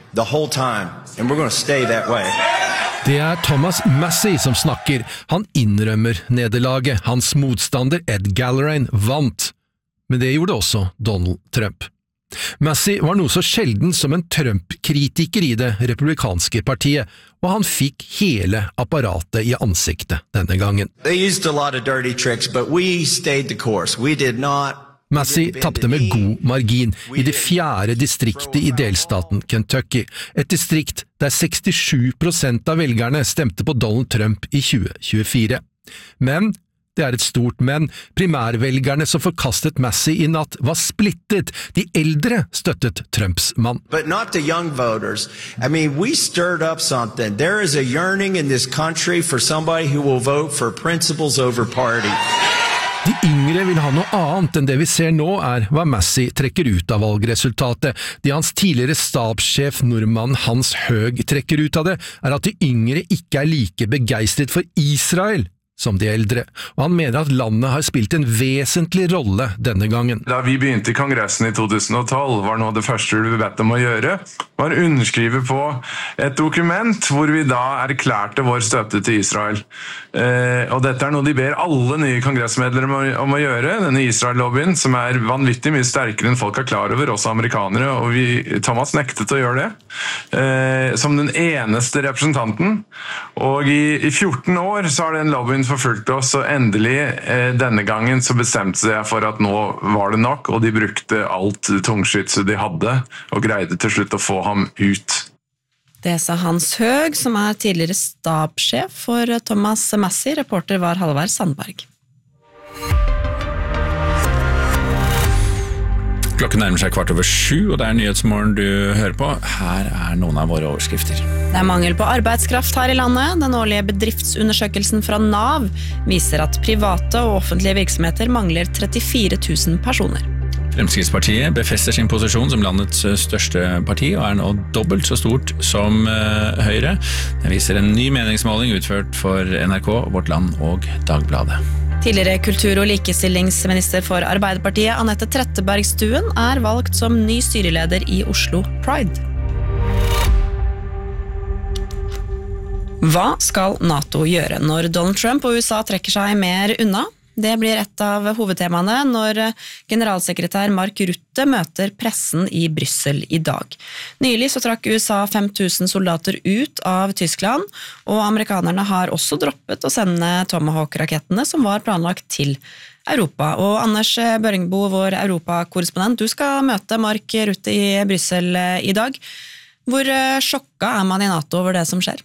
[SPEAKER 15] the whole time, and we're going to stay that way.
[SPEAKER 16] Det er Thomas Massie som snakker. Han innrømmer nederlaget. Hans motstander Ed Gallagher vant. Men det gjorde også Donald Trump. Massie var noe så sjelden som en Trump-kritiker i det republikanske partiet, og han fikk hele apparatet i ansiktet denne gangen.
[SPEAKER 15] They used a lot of dirty tricks, but we stayed the course. We did not
[SPEAKER 16] Massie tappte med god margin i det fjerde distriktet i delstaten Kentucky, et distrikt der sekstisju prosent av velgerne stemte på Donald Trump i tjue tjuefire. Men, det er et stort men, primærvelgerne som forkastet Massie i natt var splittet. De eldre støttet Trumps mann.
[SPEAKER 15] But not the young voters. I mean, we stirred up something. There is a yearning in this country for somebody who will vote for principles over party.
[SPEAKER 16] De yngre vil ha noe annet enn det vi ser nå er hva Massie trekker ut av valgresultatet. Det hans tidligere stabssjef nordmann Hans Høeg trekker ut av det, er at de yngre ikke er like begeistret for Israel som de eldre, og han mener at landet har spilt en vesentlig rolle denne gangen.
[SPEAKER 17] Da vi begynte i kongressen i to tusen og tolv, var noe av det første vi bedt om å gjøre, var å underskrive på et dokument hvor vi da erklærte vår støtte til Israel. Eh, og dette er noe de ber alle nye kongressmedlemmer om, om å gjøre, denne Israel-lobbyen, som er vanvittig mye sterkere enn folk er klar over, også amerikanere, og vi, Thomas nektet å gjøre det, eh, som den eneste representanten. Og i, i fjorten år så har den lobbyen forfulgte oss, og endelig eh, denne gangen så bestemte seg for at nå var det nok, og de brukte alt tungskytset de hadde, og greide til slutt å få ham ut.
[SPEAKER 8] Det sa Hans Høeg, som er tidligere stabssjef for Thomas Massie. Reporter var Halvard Sandberg.
[SPEAKER 7] Klokken nærmer seg kvart over sju, og det er Nyhetsmorgen du hører på. Her er noen av våre overskrifter.
[SPEAKER 8] Det er mangel på arbeidskraft her i landet. Den årlige bedriftsundersøkelsen fra NAV viser at private og offentlige virksomheter mangler trettifire tusen personer.
[SPEAKER 7] Fremskrittspartiet befester sin posisjon som landets største parti, og er nå dobbelt så stort som Høyre. Det viser en ny meningsmåling utført for N R K, Vårt Land og Dagbladet.
[SPEAKER 8] Tidligere kultur- og likestillingsminister for Arbeiderpartiet, Anette Trettebergstuen, er valgt som ny styreleder i Oslo Pride. Hva skal NATO gjøre når Donald Trump og U S A trekker seg mer unna? Det blir et av hovedtemaene når generalsekretær Mark Rutte møter pressen i Bryssel i dag. Nylig så trakk U S A fem tusen soldater ut av Tyskland, og amerikanerne har også droppet å sende Tomahawk-rakettene som var planlagt til Europa. Og Anders Børingbo, vår Europa-korrespondent, du skal møte Mark Rutte i Bryssel i dag. Hvor sjokka er man i NATO over det som skjer?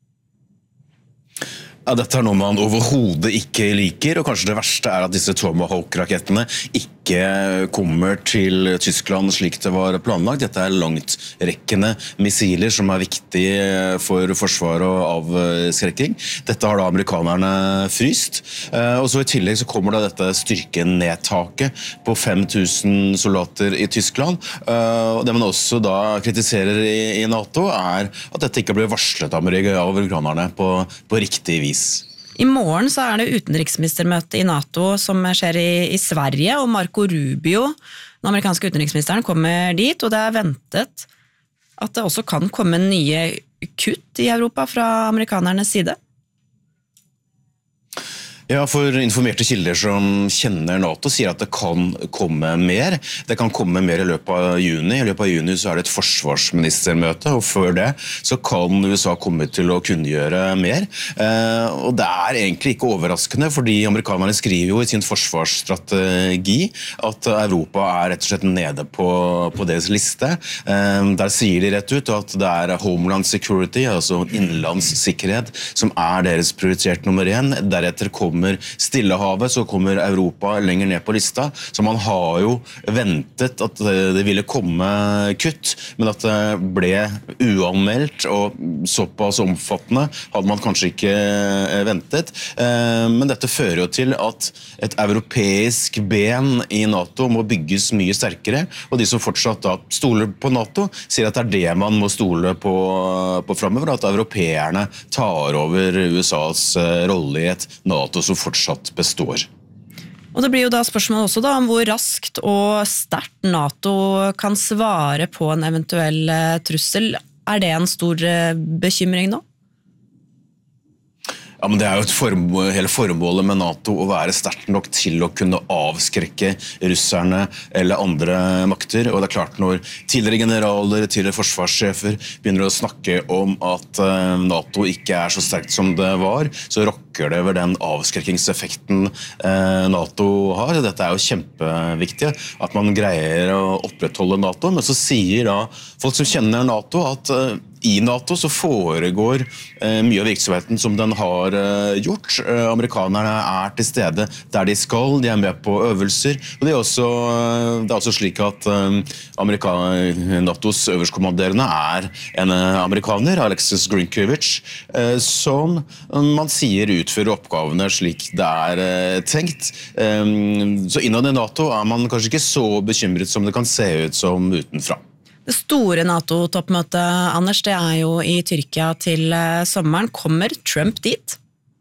[SPEAKER 18] Ja, dette er noe man overhodet ikke liker, og kanskje det verste er at disse Tomahawk-rakettene ikke kommer til Tyskland slik det var planlagt. Dette er langtrekkende missiler som er viktige for forsvar og avskrekking. Dette har da amerikanerne fryst, og så i tillegg så kommer da dette styrkenedtaket på fem tusen soldater i Tyskland. Og det man også da kritiserer i NATO er at dette ikke blir varslet av amerikanerne på, på riktig vis.
[SPEAKER 8] I morgen så er det utenriksministermøte i NATO som skjer i, i Sverige, og Marco Rubio, den amerikanske utenriksministeren, kommer dit, og det er ventet at det også kan komme nye kutt i Europa fra amerikanernes side.
[SPEAKER 18] Ja, for informerte kilder som kjenner NATO sier at det kan komme mer. Det kan komme mer i løpet av juni. I løpet av juni så er det et forsvarsministermøte, og før det så kan U S A komme til å kunngjøre mer. Eh, og det er egentlig ikke overraskende, fordi amerikanerne skriver jo i sin forsvarsstrategi at Europa er rett og slett nede på, på deres liste. Eh, der sier de rett ut at det er Homeland Security, altså innenlandssikkerhet, som er deres prioritert nummer én. Deretter kommer Stillehavet, så kommer Europa lenger ned på lista. Så man har jo ventet at det ville komme kutt, men at det ble uanmeldt og såpass omfattende hadde man kanskje ikke ventet. Men dette fører jo til at et europeisk ben i NATO må bygges mye sterkere, og de som fortsatt da stoler på NATO sier at det er det man må stole på, på fremover, at europeerne tar over U S A's rolle i et NATO som fortsatt består.
[SPEAKER 8] Og det blir jo da spørsmål også da om hvor raskt og sterkt NATO kan svare på en eventuell trussel. Er det en stor bekymring nå?
[SPEAKER 18] Ja, men det er jo et formål, hele formålet med NATO å være sterkt nok til å kunne avskrekke russerne eller andre makter. Og det er klart når tidligere generaler, tidligere forsvarssjefer begynner å snakke om at NATO ikke er så sterkt som det var, så rokker det over den avskrekkingseffekten NATO har. Dette er jo kjempeviktig, at man greier å opprettholde NATO, men så sier da folk som kjenner NATO at i NATO så foregår eh, mye av virksomheten som den har eh, gjort. Eh, amerikanerne er til stede der de skal, de er med på øvelser. Og det er også, det er også slik at eh, Amerika, NATOs øverstkommanderende er en eh, amerikaner, Alexis Grinkiewicz, eh, som man sier utfører oppgavene slik det er eh, tenkt. Eh, så innad i NATO er man kanskje ikke så bekymret som det kan se ut som utenfra.
[SPEAKER 8] Det store NATO-toppmøtet, Anders, det er jo i Tyrkia til sommeren. Kommer Trump dit?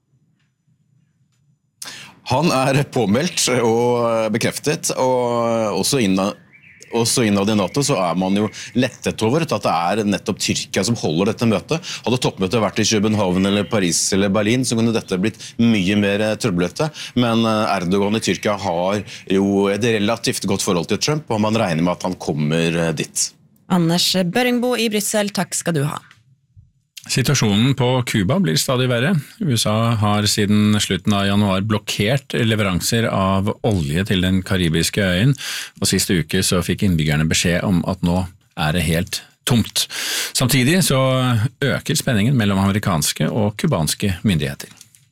[SPEAKER 18] Han er påmeldt og bekreftet, og også innad, også innad i NATO så er man jo lettet over at det er nettopp Tyrkia som holder dette møtet. Hadde toppmøtet vært i København eller Paris eller Berlin, så kunne dette blitt mye mer trøblete. Men Erdogan i Tyrkia har jo et relativt godt forhold til Trump, og man regner med at han kommer dit.
[SPEAKER 8] Anders Børingbo i Bryssel, takk skal du ha.
[SPEAKER 7] Situasjonen på Cuba blir stadig verre. U S A har siden slutten av januar blokkert leveranser av olje til den karibiske øyen, og siste uke så fikk innbyggerne beskjed om at nå er det helt tomt. Samtidig så øker spenningen mellom amerikanske og kubanske myndigheter.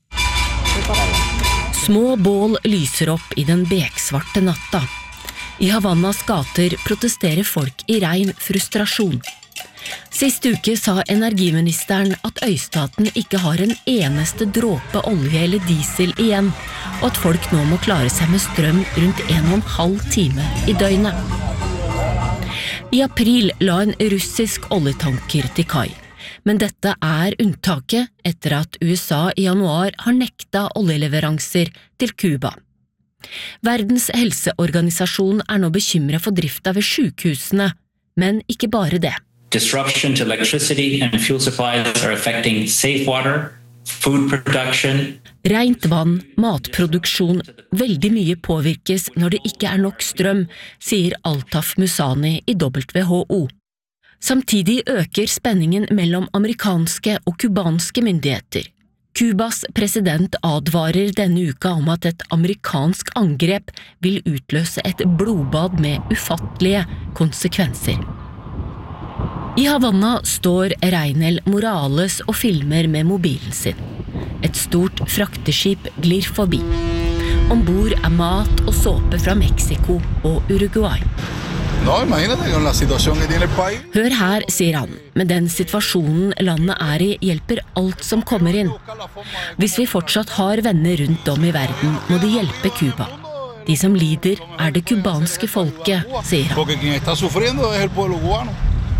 [SPEAKER 6] Små bål lyser opp i den beksvarte natta. I Havannas gater protesterer folk i rein frustrasjon. Sist uke sa energiministeren at øystaten ikke har en eneste dråpe olje eller diesel igjen, og at folk nå må klare seg med strøm rundt en og en halv time i døgnet. I april la en russisk oljetanker til kai, men dette er unntaket etter at U S A i januar har nekta oljeleveranser til Cuba. Verdens helseorganisasjon er nå bekymret for drifta ved sykehusene, men ikke bare det.
[SPEAKER 19] Disruption to electricity and fuel supplies are affecting safe water, food production.
[SPEAKER 6] Rent vann, matproduksjon, veldig mye påvirkes når det ikke er nok strøm, sier Altaf Musani i W H O. Samtidig øker spenningen mellom amerikanske og kubanske myndigheter. Cubas president advarer denne uka om at et amerikansk angrep vil utløse et blodbad med ufattelige konsekvenser. I Havanna står Reinel Morales og filmer med mobilen sin. Et stort frakteskip glir forbi. Ombord er mat og såpe fra Mexico og Uruguay.
[SPEAKER 20] No, imagínate con la situación que tiene el país.
[SPEAKER 6] Hør her, sier han, med den situasjonen landet er i hjelper alt som kommer inn. Hvis vi fortsatt har venner rundt om i verden, må de hjelpe Cuba. De som lider er det kubanske folket, sier han.
[SPEAKER 20] Porque quien está sufriendo es el pueblo cubano.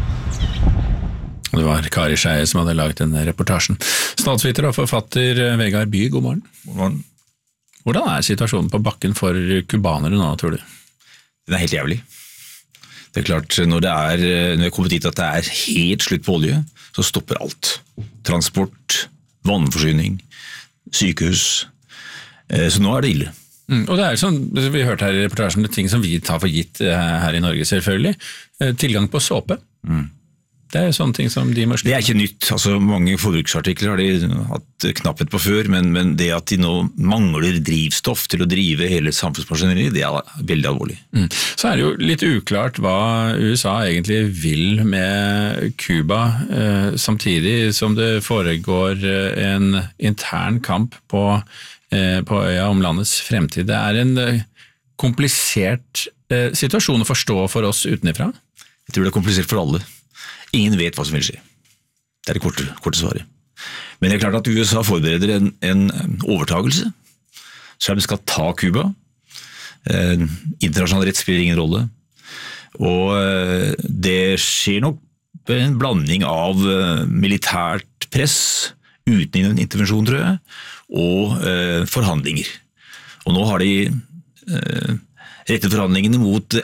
[SPEAKER 7] Det var Kari Skeie som hadde laget denne reportasjen. Statsviter og forfatter Vegard By, god morgen.
[SPEAKER 21] God morgen.
[SPEAKER 7] Hvordan er situasjonen på bakken for kubanere nå, tror du?
[SPEAKER 21] Den er helt jævlig. Det er klart, når det er, når jeg kommer dit at det er helt slutt på olje, så stopper alt. Transport, vannforsyning, sykehus. Så nå er det ille.
[SPEAKER 7] Mm, og det er sånn, vi har hørt her i reportasjen, det er ting som vi tar for gitt her i Norge selvfølgelig. Tilgang på såpe. Mm. Det er sånne ting som de må slutte.
[SPEAKER 21] Det er ikke nytt. Altså, mange forbruksartikler har de hatt knapphet på før, men, men det at de nå mangler drivstoff til å drive hele samfunnsmaskineriet, det er veldig alvorlig.
[SPEAKER 7] Mm. Så er det jo litt uklart hva U S A egentlig vil med Cuba, eh, samtidig som det foregår en intern kamp på, eh, på øya om landets fremtid. Det er en eh, komplisert eh, situasjon å forstå for oss utenifra.
[SPEAKER 21] Jeg tror det er komplisert for alle. Ingen vet hva som vil skje. Det er det korte, korte svaret. Men det er klart at U S A forbereder en, en overtagelse, så de skal ta Cuba. Eh, internasjonal rett spiller ingen rolle. Og eh, det skjer nok en blanding av eh, militært press, uten intervensjon, tror jeg, og eh, forhandlinger. Og nå har de eh, rettet forhandlingene mot det absolutt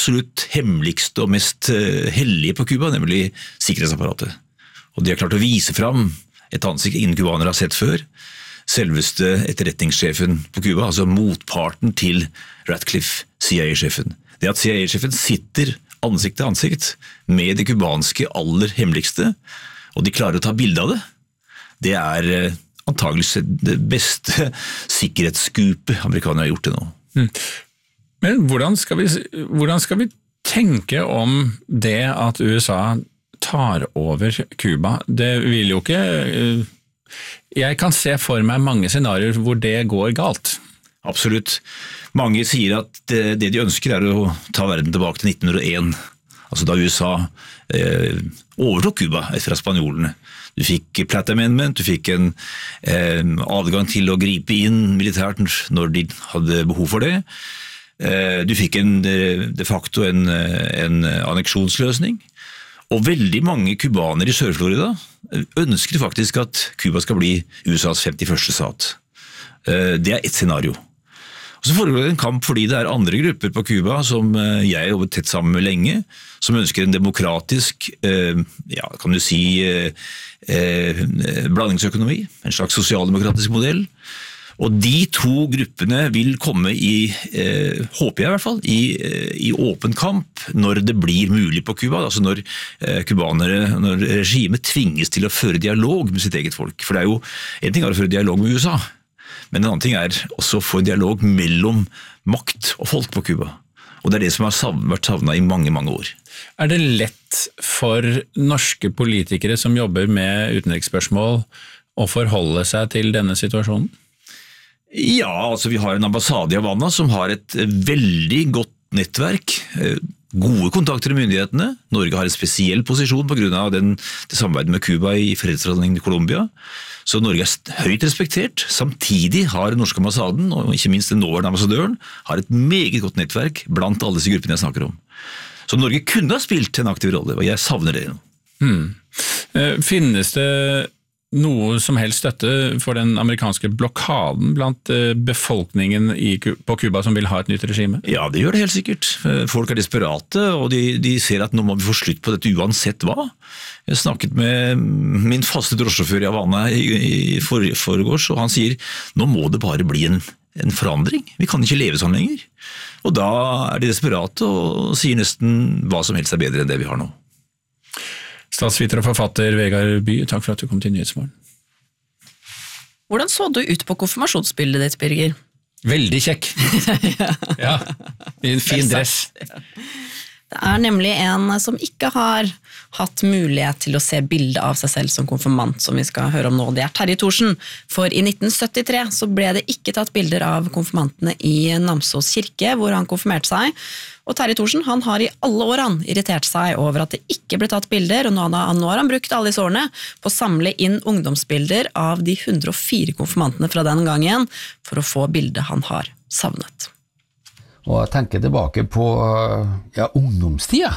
[SPEAKER 21] absolutt hemmeligste og mest hellige på Cuba, nemlig sikkerhetsapparatet. Og de har klart å vise fram et ansikt ingen kubanere har sett før. Selveste etterretningssjefen på Cuba, altså motparten til Ratcliffe, C I A-sjefen. Det at C I A-sjefen sitter ansikt til ansikt med det kubanske aller hemmeligste, og de klarer å ta bilde av det, det er antageligvis det beste sikkerhetsskupet amerikanerne har gjort det nå.
[SPEAKER 7] Mm. Men hvordan skal, vi, hvordan skal vi tenke om det at U S A tar over Cuba? Det vil jo ikke... Jeg kan se for meg mange scenarier hvor det går galt.
[SPEAKER 21] Absolutt. Mange sier at det, det de ønsker er å ta verden tilbake til nitten hundre og én, altså da U S A eh, overtok Cuba etter spanjolene. Du fikk Platt Amendment, du fikk en eh, adgang til å gripe inn militært når de hadde behov for det. Eh, du fikk en, de facto en, en anneksjonsløsning. Og veldig mange kubanere i Sør-Florida ønsker faktisk at Cuba skal bli U S A's femtiførste stat. Det er et scenario. Og så foregår det en kamp fordi det er andre grupper på Cuba som jeg har jobbet tett sammen med lenge, som ønsker en demokratisk, ja, kan du si, blandingsøkonomi, en slags sosialdemokratisk modell. Og de to gruppene vil komme i, eh, håper jeg i hvert fall, i, i åpen kamp når det blir mulig på Cuba, altså når eh, kubanere, når regimet tvinges til å føre dialog med sitt eget folk. For det er jo, en ting er å føre dialog med U S A, men en annen ting er også å få en dialog mellom makt og folk på Cuba. Og det er det som har vært savnet i mange, mange år.
[SPEAKER 7] Er det lett for norske politikere som jobber med utenriksspørsmål å forholde seg til denne situasjonen?
[SPEAKER 21] Ja, altså vi har en ambassade i Havana som har et veldig godt nettverk, gode kontakter med myndighetene. Norge har en spesiell posisjon på grunn av den, det samarbeidet med Cuba i fredsforhandlingene i Colombia. Så Norge er høyt respektert. Samtidig har den norske ambassaden, og ikke minst den nåværende ambassadøren, har et meget godt nettverk blant alle disse gruppene jeg snakker om. Så Norge kunne ha spilt en aktiv rolle, og jeg savner det nå.
[SPEAKER 7] Hmm. Finnes det noe som helst støtte for den amerikanske blokaden blant befolkningen i, på Cuba som vil ha et nytt regime?
[SPEAKER 21] Ja, det gjør det helt sikkert. Folk er desperate, og de, de ser at nå må vi få slutt på dette uansett hva. Jeg snakket med min faste drosjesjåfør i Havana i, i for, foregårs, og han sier, nå må det bare bli en, en forandring. Vi kan ikke leve sånn lenger. Og da er de desperate og sier nesten hva som helst er bedre enn det vi har nå.
[SPEAKER 7] Statsviter og forfatter Vegard By, takk for at du kom til Nyhetsmorgen.
[SPEAKER 8] Hvordan så du ut på konfirmasjonsbildet ditt, Birger?
[SPEAKER 7] Veldig kjekk. Ja, i en fin dress.
[SPEAKER 8] Det er nemlig en som ikke har hatt mulighet til å se bildet av seg selv som konfirmant, som vi skal høre om nå. Det er Terje Thorsen, for i nitten syttitre så ble det ikke tatt bilder av konfirmantene i Namsos kirke, hvor han konfirmerte seg. Og Terje Thorsen, han har i alle år han irritert seg over at det ikke ble tatt bilder, og nå har, nå har han brukt alle disse årene på å samle inn ungdomsbilder av de hundre og fire konfirmantene fra den gangen, for å få bildet han har savnet.
[SPEAKER 1] Og jeg tenker tilbake på ja, ungdomstida,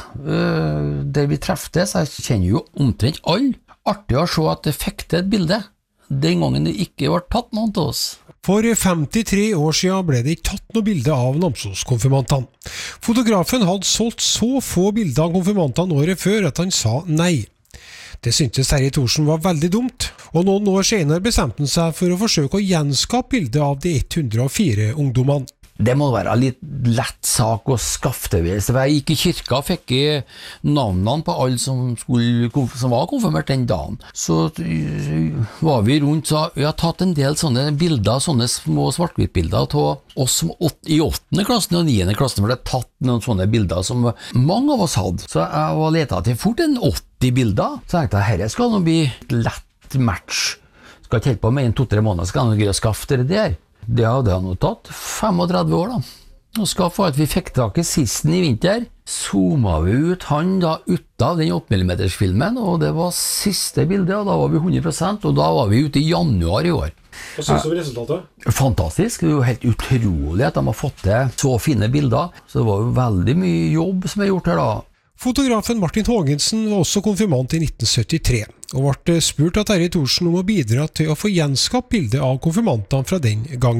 [SPEAKER 1] der vi treftes. Jeg kjenner jo omtrent alle. Artig å se at det fikk til et bilde, den gangen det ikke var tatt noen til oss.
[SPEAKER 2] For femtitre år siden ble det ikke tatt noe bilde av Namsos-konfirmantene. Fotografen hadde solgt så få bilder av konfirmantene året før at han sa nei. Det syntes Terje Thorsen var veldig dumt, og noen år senere bestemte han seg for å forsøke å gjenskape bildet av de hundre og fire ungdommene.
[SPEAKER 1] Det må være en litt lett sak å skaffe til. Jeg gikk i kirka og fikk navnene på alle som, skulle, som var konfirmert den dagen. Så var vi rundt, så vi har tatt en del sånne bilder, sånne små svart-hvitt-bilder av oss som i åttende klassen og niende klassen, for det tatt noen sånne bilder som mange av oss hadde. Så jeg var letet til fort en åtti bilder, så tenkte jeg, herre skal nå bli lett match. Skal ikke helt på med en to-tre måneder, skal han greie å skaffe det der. Det hadde han jo tatt femogtredve år da. Og skal for at vi fikk tak i sisten i vinter, zoomet vi ut han da ut av den åtte millimeter filmen, og det var siste bildet, og da var vi hundre prosent, og da var vi ute i januar i år.
[SPEAKER 2] Hva synes du om resultatet?
[SPEAKER 1] Fantastisk, det er jo helt utrolig at de har fått til så fine bilder, så det var jo veldig mye jobb som er gjort her da.
[SPEAKER 2] Fotografen Martin Hågensen var også konfirmant i nitten syttitre, og ble spurt av Terje Thorsen om å bidra til å få gjenskapt bildet av konfirmantene fra den gangen.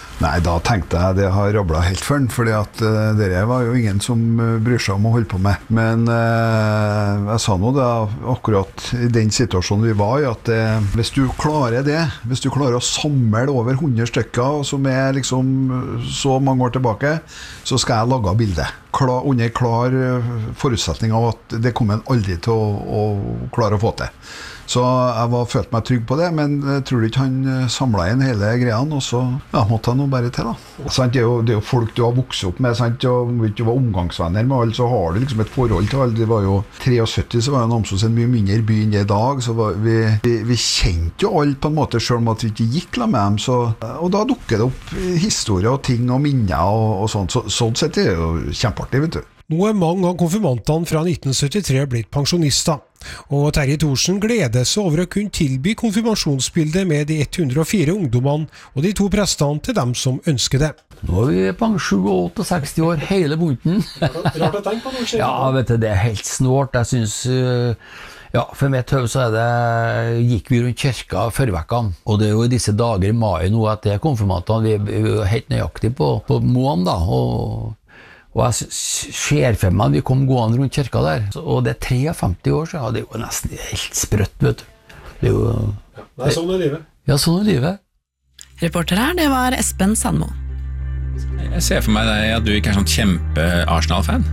[SPEAKER 4] Nei, da tenkte jeg det har rablet helt for den, fordi at uh, det var jo ingen som uh, bryr seg om å holde på med. Men uh, jeg sa nå det akkurat i den situasjonen vi var i, at uh, hvis du klarer det, hvis du klarer å samle over hundre stykker som er liksom så mange år tilbake, så skal jeg lage bildet. Klar, under klar forutsetning av at det kommer en aldri til å, å klare å få til. Så jeg var, følte meg trygg på det, men jeg tror ikke han samlet inn hele greien, og så ja, måtte han nå bare til da. Sant? Det, er jo, det er jo folk du har vokset opp med, sant? Og hvis du var omgangsvenner med alle, så har du liksom et forhold til alle. Det var jo syttito, så var jo Namsos en mye mindre by enn det i dag, så var, vi, vi, vi kjente jo alle på en måte, selv om at vi ikke gikk la med dem, så, og da dukker det opp historier og ting og minner og, og sånt, så, sånn sett er det jo kjempeartig, vet du.
[SPEAKER 2] Nå er mange av konfirmantene fra nitten syttitre blitt pensjonister, og Terje Thorsen gleder seg over å kunne tilby konfirmasjonsbildet med de hundre og fire ungdommene og de to prestene til dem som ønsker det.
[SPEAKER 1] Nå er vi på sju-åtte og seksti år, hele bunten.
[SPEAKER 2] Rart å tenke på noe skjer.
[SPEAKER 1] Ja, vet du, det er helt snårt. Jeg synes, ja, for mitt høy så er det, gikk vi rundt kirka før vekkene, og det er jo i disse dager i mai nå at det er konfirmantene, vi er jo helt nøyaktig på, på månen da, og Og jeg ser for meg, vi kom gående rundt kirka der, og det er femti-tre år siden, det er jo nesten helt sprøtt, vet du. Det er jo...
[SPEAKER 2] Det er sånn er livet.
[SPEAKER 1] Ja, sånn er livet.
[SPEAKER 8] Reporter her, det var Espen Sandmo.
[SPEAKER 7] Jeg ser for meg deg at du ikke er sånn kjempe-Arsenal-fan.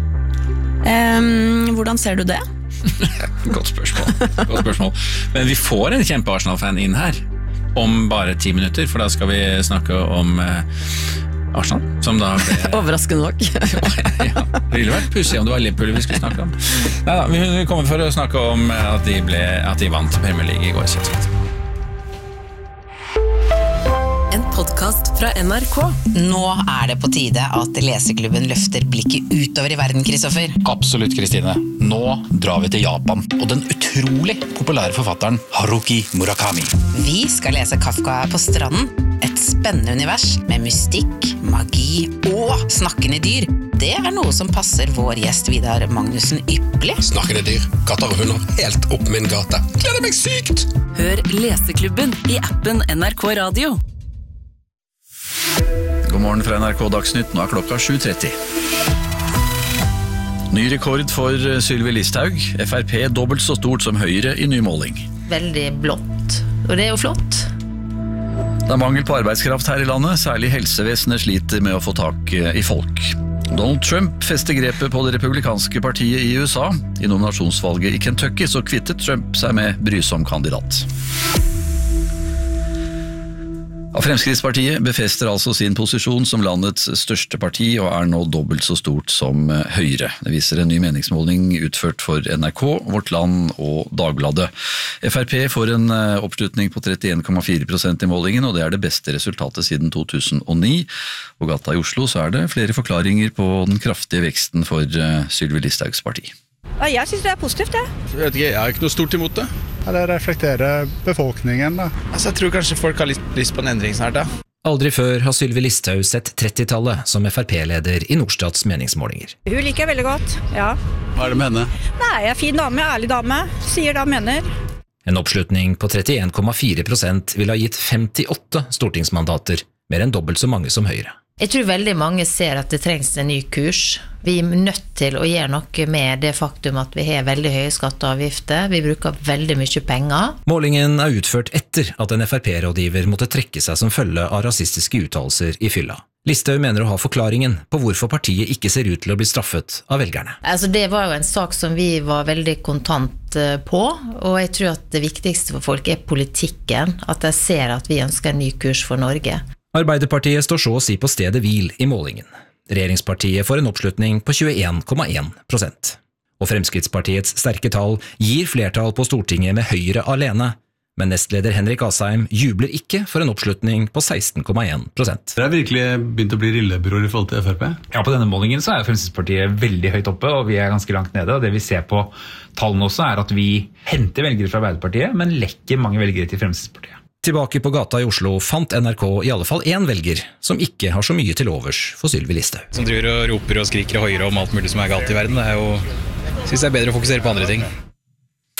[SPEAKER 8] Um, hvordan ser du det?
[SPEAKER 7] Godt spørsmål. Godt spørsmål. Men vi får en kjempe-Arsenal-fan inn her, om bare ti minutter, for da skal vi snakke om... Uh, Arsenal, som da ble...
[SPEAKER 8] Overraskende nok.
[SPEAKER 7] Ja, det ville vært pussig om det var Liverpool vi skulle snakke om. Neida, vi kommer for å snakke om at de, ble, at de vant Premier League i går.
[SPEAKER 6] En podcast fra N R K.
[SPEAKER 5] Nå er det på tide at Leseklubben løfter blikket utover i verden, Kristoffer.
[SPEAKER 22] Absolutt, Kristine. Nå drar vi til Japan, og den utrolig populære forfatteren Haruki Murakami.
[SPEAKER 5] Vi skal lese Kafka på stranden. Et spennende univers med mystikk, magi og snakkende dyr. Det er noe som passer vår gjest Vidar Magnussen ypperlig.
[SPEAKER 23] Snakkende dyr, katter og hunder, helt opp min gate. Gleder meg sykt!
[SPEAKER 6] Hør Leseklubben i appen N R K Radio.
[SPEAKER 21] God morgen fra N R K Dagsnytt, nå er klokka sju tretti. Ny rekord for Sylvi Listhaug, F R P dobbelt så stort som Høyre i ny måling.
[SPEAKER 24] Veldig blått, og det er jo flott.
[SPEAKER 21] Det er mangel på arbeidskraft her i landet, særlig helsevesenet sliter med å få tak i folk. Donald Trump fester grepet på det republikanske partiet i U S A. I nominasjonsvalget i Kentucky så kvittet Trump seg med brysom kandidat. Ja, Fremskrittspartiet befester altså sin posisjon som landets største parti og er nå dobbelt så stort som Høyre. Det viser en ny meningsmåling utført for N R K, Vårt Land og Dagbladet. F R P får en oppslutning på trettien komma fire prosent i målingen, og det er det beste resultatet siden to tusen og ni. På gata i Oslo så er det flere forklaringer på den kraftige veksten for Sylvi Listhaugs parti.
[SPEAKER 25] Jeg synes det er positivt, det.
[SPEAKER 20] Jeg vet ikke, jeg har ikke noe stort imot det.
[SPEAKER 27] Ja, det reflekterer befolkningen, da.
[SPEAKER 28] Altså, jeg tror kanskje folk har lyst på en endring snart, da.
[SPEAKER 29] Aldri før har Sylvi Listhaug sett trettitallet som F R P-leder i Nordstats meningsmålinger.
[SPEAKER 25] Hun liker jeg veldig godt, ja.
[SPEAKER 20] Hva er det med henne?
[SPEAKER 25] Nei, jeg er fin dame, ærlig dame. Sier da mener.
[SPEAKER 29] En oppslutning på trettien komma fire prosent ville ha gitt femtiåtte stortingsmandater, mer enn dobbelt så mange som Høyre.
[SPEAKER 24] Jeg tror veldig mange ser at det trengs en ny kurs. Vi er nødt til å gjøre noe med det faktum at vi har veldig høye skatte- og avgifter. Vi bruker veldig mye penger.
[SPEAKER 29] Målingen er utført etter at en F R P-rådgiver måtte trekke seg som følge av rasistiske uttalelser i fylla. Listhaug mener å ha forklaringen på hvorfor partiet ikke ser ut til å bli straffet av velgerne.
[SPEAKER 24] Altså, det var jo en sak som vi var veldig kontant på, og jeg tror at det viktigste for folk er politikken, at de ser at vi ønsker en ny kurs for Norge.
[SPEAKER 29] Arbeiderpartiet står så å si på stedet hvil i målingen. Regjeringspartiet får en oppslutning på tjueen komma én prosent. Og Fremskrittspartiets sterke tall gir flertall på Stortinget med Høyre alene, men nestleder Henrik Asheim jubler ikke for en oppslutning på seksten komma én prosent.
[SPEAKER 30] Det er virkelig begynt å bli lillebror i forhold til F R P?
[SPEAKER 31] Ja, på denne målingen så er Fremskrittspartiet veldig høyt oppe, og vi er ganske langt nede, og det vi ser på tallene også er at vi henter velgere fra Arbeiderpartiet, men lekker mange velgere til Fremskrittspartiet.
[SPEAKER 29] Tilbake på gata i Oslo fant N R K i alle fall én velger som ikke har så mye til overs for Sylvi Listhaug.
[SPEAKER 28] Som driver og roper og skriker høyere om alt mulig som er galt i verden, det er jo, synes jeg er bedre å fokusere på andre ting.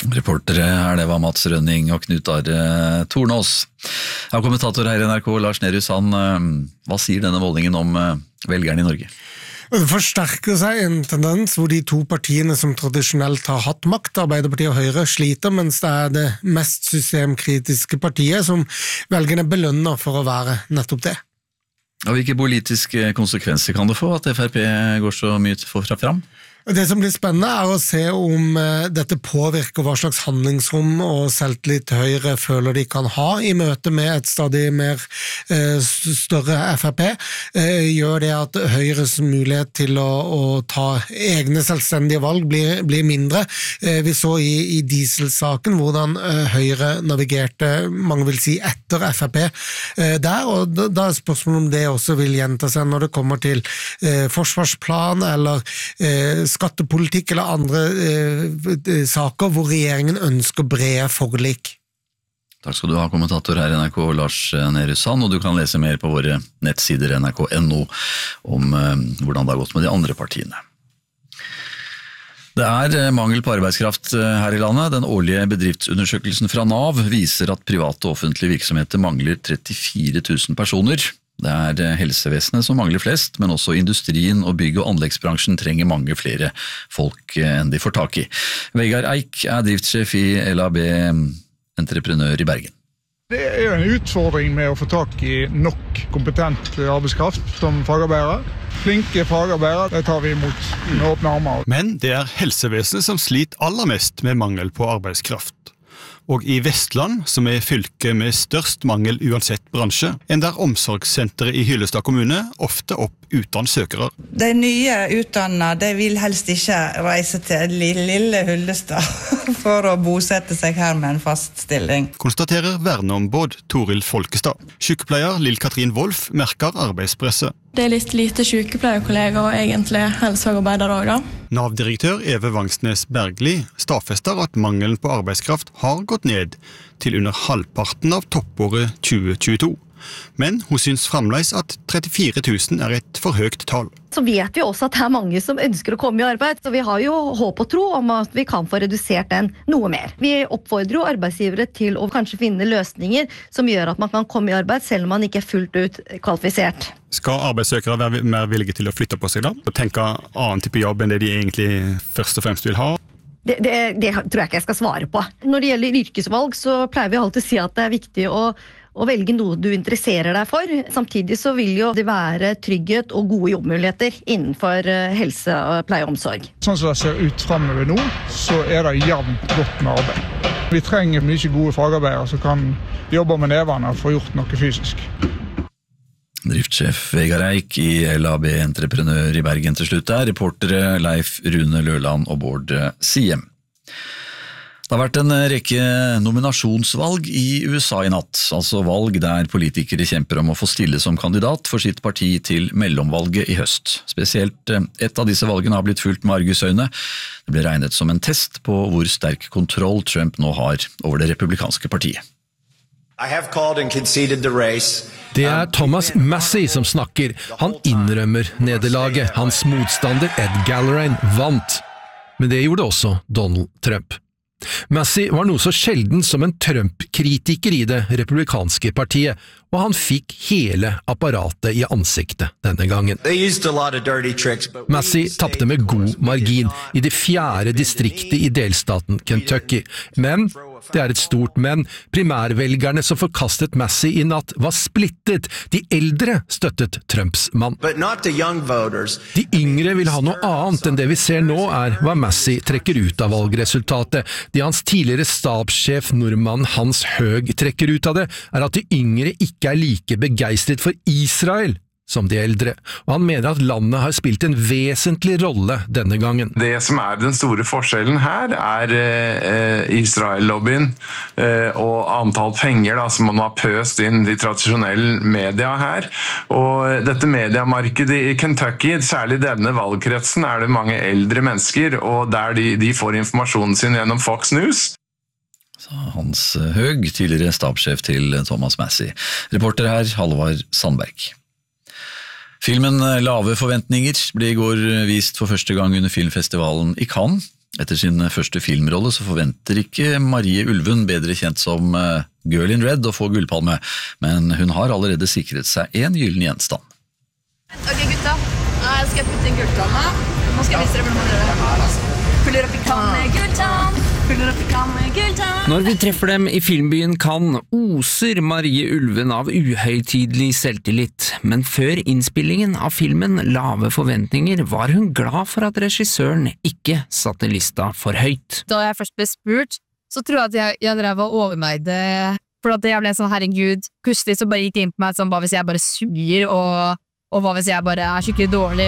[SPEAKER 3] Reportere her, det var Mats Rønning og Knut Are Tornås. Jeg har kommentator her i N R K, Lars Nehru Sand. Hva sier denne målingen om velgerne i Norge?
[SPEAKER 2] Det forsterker seg en tendens hvor de to partiene som tradisjonelt har hatt makt, Arbeiderpartiet og Høyre, sliter, mens det er det mest systemkritiske partiet som velgerne belønner for å være nettopp det.
[SPEAKER 3] Og hvilke politiske konsekvenser kan det få at F R P går så mye fra fram?
[SPEAKER 2] Det som blir spennende er å se om dette påvirker hva slags handlingsrom og selvtillit Høyre føler de kan ha i møte med et stadig mer eh, større F R P. Eh, gjør det at Høyres mulighet til å, å ta egne selvstendige valg blir, blir mindre. Eh, vi så i, i dieselsaken hvordan eh, Høyre navigerte, mange vil si, etter F R P eh, der, og da, da er spørsmålet om det også vil gjenta seg når det kommer til eh, forsvarsplan eller eh, skattepolitikk eller andre eh, saker hvor regjeringen ønsker brede forlik.
[SPEAKER 3] Takk skal du ha, kommentator her i N R K, Lars Nehru Sand, og du kan lese mer på våre nettsider N R K punktum N O om eh, hvordan det har gått med de andre partiene. Det er mangel på arbeidskraft her i landet. Den årlige bedriftsundersøkelsen fra Nav viser at private og offentlige virksomheter mangler trettifire tusen personer. Det er helsevesenet som mangler flest, men også industrien og bygg- og anleggsbransjen trenger mange flere folk enn de får tak i. Vegard Eik er driftssjef i L A B Entreprenør i Bergen.
[SPEAKER 27] Det er en utfordring med å få tak i nok kompetent arbeidskraft som fagarbeidere. Flinke fagarbeidere, det tar vi imot med åpne armer.
[SPEAKER 9] Men det er helsevesenet som sliter aller mest med mangel på arbeidskraft. Og i Vestland, som er fylket med størst mangel uansett bransje, ender omsorgssenteret i Hyllestad kommune ofte opp uten søkere.
[SPEAKER 10] De nye utdannede, de vil helst ikke reise til lille Hyllestad for å bosette seg her med en fast stilling.
[SPEAKER 9] Konstaterer verneombud Toril Folkestad. Sykepleier Lill-Katrin Wolf merker arbeidspresset.
[SPEAKER 11] Det er litt lite sykepleierkolleger og egentlig helsefagarbeidere også da.
[SPEAKER 9] Nav-direktør Eve Vangsnes Bergli stadfester at mangelen på arbeidskraft har gått ned til under halvparten av toppåret tjue tjueto. Men hun syns fremdeles at trettifire tusen er et for høyt tall.
[SPEAKER 12] Så vet vi også at det er mange som ønsker å komme i arbeid, så vi har jo håp og tro om at vi kan få redusert den noe mer. Vi oppfordrer jo arbeidsgivere til å kanskje finne løsninger som gjør at man kan komme i arbeid selv om man ikke er fullt ut kvalifisert.
[SPEAKER 9] Skal arbeidssøkere være mer villige til å flytte på seg da? Og tenke annen type jobb enn det de egentlig først og fremst vil ha?
[SPEAKER 12] Det, det, det tror jeg ikke jeg skal svare på. Når det gjelder yrkesvalg, så pleier vi alltid å si at det er viktig å, å velge noe du interesserer deg for. Samtidig så vil jo det være trygghet og gode jobbmuligheter innenfor helse, pleie og omsorg.
[SPEAKER 27] Sånn som det ser ut fremover nå, så er det jevnt godt med arbeid. Vi trenger mye gode fagarbeidere som kan jobbe med nevene og få gjort noe fysisk.
[SPEAKER 3] Driftssjef Vegard Eik i L A B Entreprenør i Bergen til slutt er reportere Leif Rune Løland og Bård Siem. Det har vært en rekke nominasjonsvalg i U S A i natt, altså valg der politikere kjemper om å få stille som kandidat for sitt parti til mellomvalget i høst. Spesielt et av disse valgene har blitt fulgt med argusøyne. Det ble regnet som en test på hvor sterk kontroll Trump nå har over det republikanske partiet.
[SPEAKER 13] Det er Thomas Massie som snakker. Han innrømmer nederlaget. Hans motstander Ed Gallagher vant. Men det gjorde også Donald Trump. Massie var noe så sjelden som en Trump-kritiker i det republikanske partiet, og han fikk hele apparatet i ansiktet denne gangen. Massie tappte med god margin i det fjerde distriktet i delstaten Kentucky, men det er et stort men. Primærvelgerne som forkastet Massie i natt var splittet. De eldre støttet Trumps mann. De yngre vil ha noe annet enn det vi ser nå er hva Massie trekker ut av valgresultatet. Det hans tidligere stabssjef Norman Hans Høg trekker ut av det, er at de yngre ikke er like begeistret for Israel som de eldre, og han mener at landet har spilt en vesentlig rolle denne gangen.
[SPEAKER 14] Det som er den store forskjellen her er eh, Israel-lobbyen eh, og antall penger da, som man har pøst inn de tradisjonelle media her. Og dette mediemarkedet i Kentucky, særlig denne valgkretsen, er det mange eldre mennesker, og der de, de får informasjonen sin gjennom Fox News.
[SPEAKER 3] Hans Høg, tidligere stabssjef til Thomas Massie. Reporter her, Halvard Sandberg. Filmen Lave forventninger ble i går vist for første gang under filmfestivalen i Cannes. Etter sin første filmrolle så forventer ikke Marie Ulven, bedre kjent som Girl in Red, å få gullpalme, men hun har allerede sikret seg en gyllen gjenstand.
[SPEAKER 1] Ok gutta, nå skal jeg putte inn gulltanna. Nå skal jeg vise dere hvordan man gjør det. Puller opp i kann med gulltann, puller opp i kann med gulltann.
[SPEAKER 4] Når vi treffer dem i filmbyen Cannes, oser Marie Ulven av uhøytidelig selvtillit, men før innspillingen av filmen Lave forventninger var hun glad for at regissøren ikke satte lista for høyt.
[SPEAKER 7] Da jeg først ble spurt, så tror jeg at jeg, jeg drev og overveide, for at jeg ble sånn, herregud, plutselig så bare gikk det inn på meg sånn, hva hvis jeg bare suger, og, og hva hvis jeg bare er skikkelig dårlig.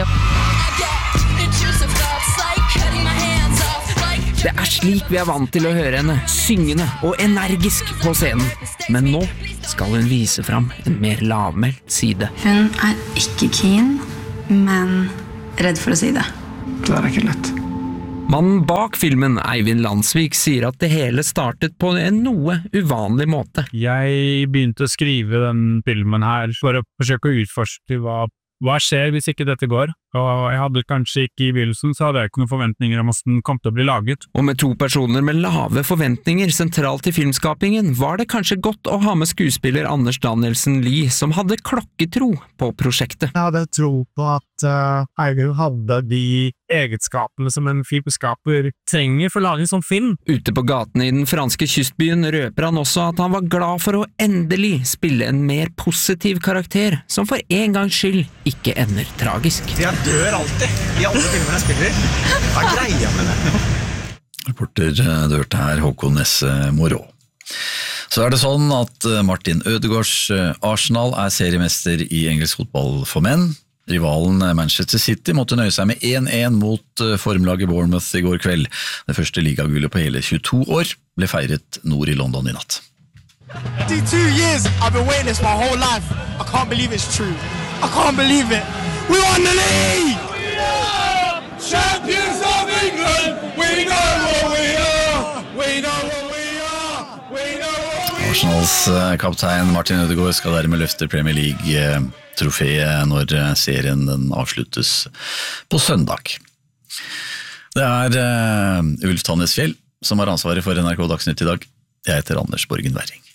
[SPEAKER 4] Det er slik vi er vant til å høre henne, syngende og energisk på scenen. Men nå skal hun vise fram en mer lavmælt side.
[SPEAKER 8] Hun er ikke keen, men redd for å si det.
[SPEAKER 4] Det er ikke lett. Mannen bak filmen, Eivind Landsvik, sier at det hele startet på en noe uvanlig måte.
[SPEAKER 15] Jeg begynte å skrive den filmen her for å forsøke å utforske hva Hva skjer hvis ikke dette går? Og jeg hadde kanskje ikke i begynnelsen, så hadde jeg ikke noen forventninger om hvordan den kom til å bli laget.
[SPEAKER 4] Og med to personer med lave forventninger sentralt i filmskapingen, var det kanskje godt å ha med skuespiller Anders Danielsen Lie, som hadde klokketro på prosjektet.
[SPEAKER 15] Jeg hadde tro på at uh, Eivind hadde de egenskapene som en filmskaper trenger for å lage en sånn film.
[SPEAKER 4] Ute på gaten i den franske kystbyen røper han også at han var glad for å endelig spille en mer positiv karakter, som for en gangs skyld ikke ender tragisk.
[SPEAKER 16] Jeg dør alltid i alle filmene jeg spiller. Hva er greia med det?
[SPEAKER 3] Reporter dørte her Håkon Nesse Morå. Så er det sånn at Martin Ødegaards Arsenal er seriemester i engelsk fotball for menn. Rivalen Manchester City måtte nøye seg med én én mot formlaget Bournemouth i går kveld. Det første ligagullet på hele tjueto år ble feiret nord i London i natt.
[SPEAKER 17] twenty-two years I've been waiting this my whole life. I can't believe it's true. I can't believe it. We won the league! We are champions of England. We know what we are. We know what we are. We know what we are.
[SPEAKER 3] Arsenals kaptein Martin Ødegaard skal dermed løfte Premier League-trofeet når serien den avsluttes på søndag. Det er uh, Ulf Tannesfjell som har ansvaret for N R K Dagsnytt i dag. Jeg heter Anders Borgen Werring.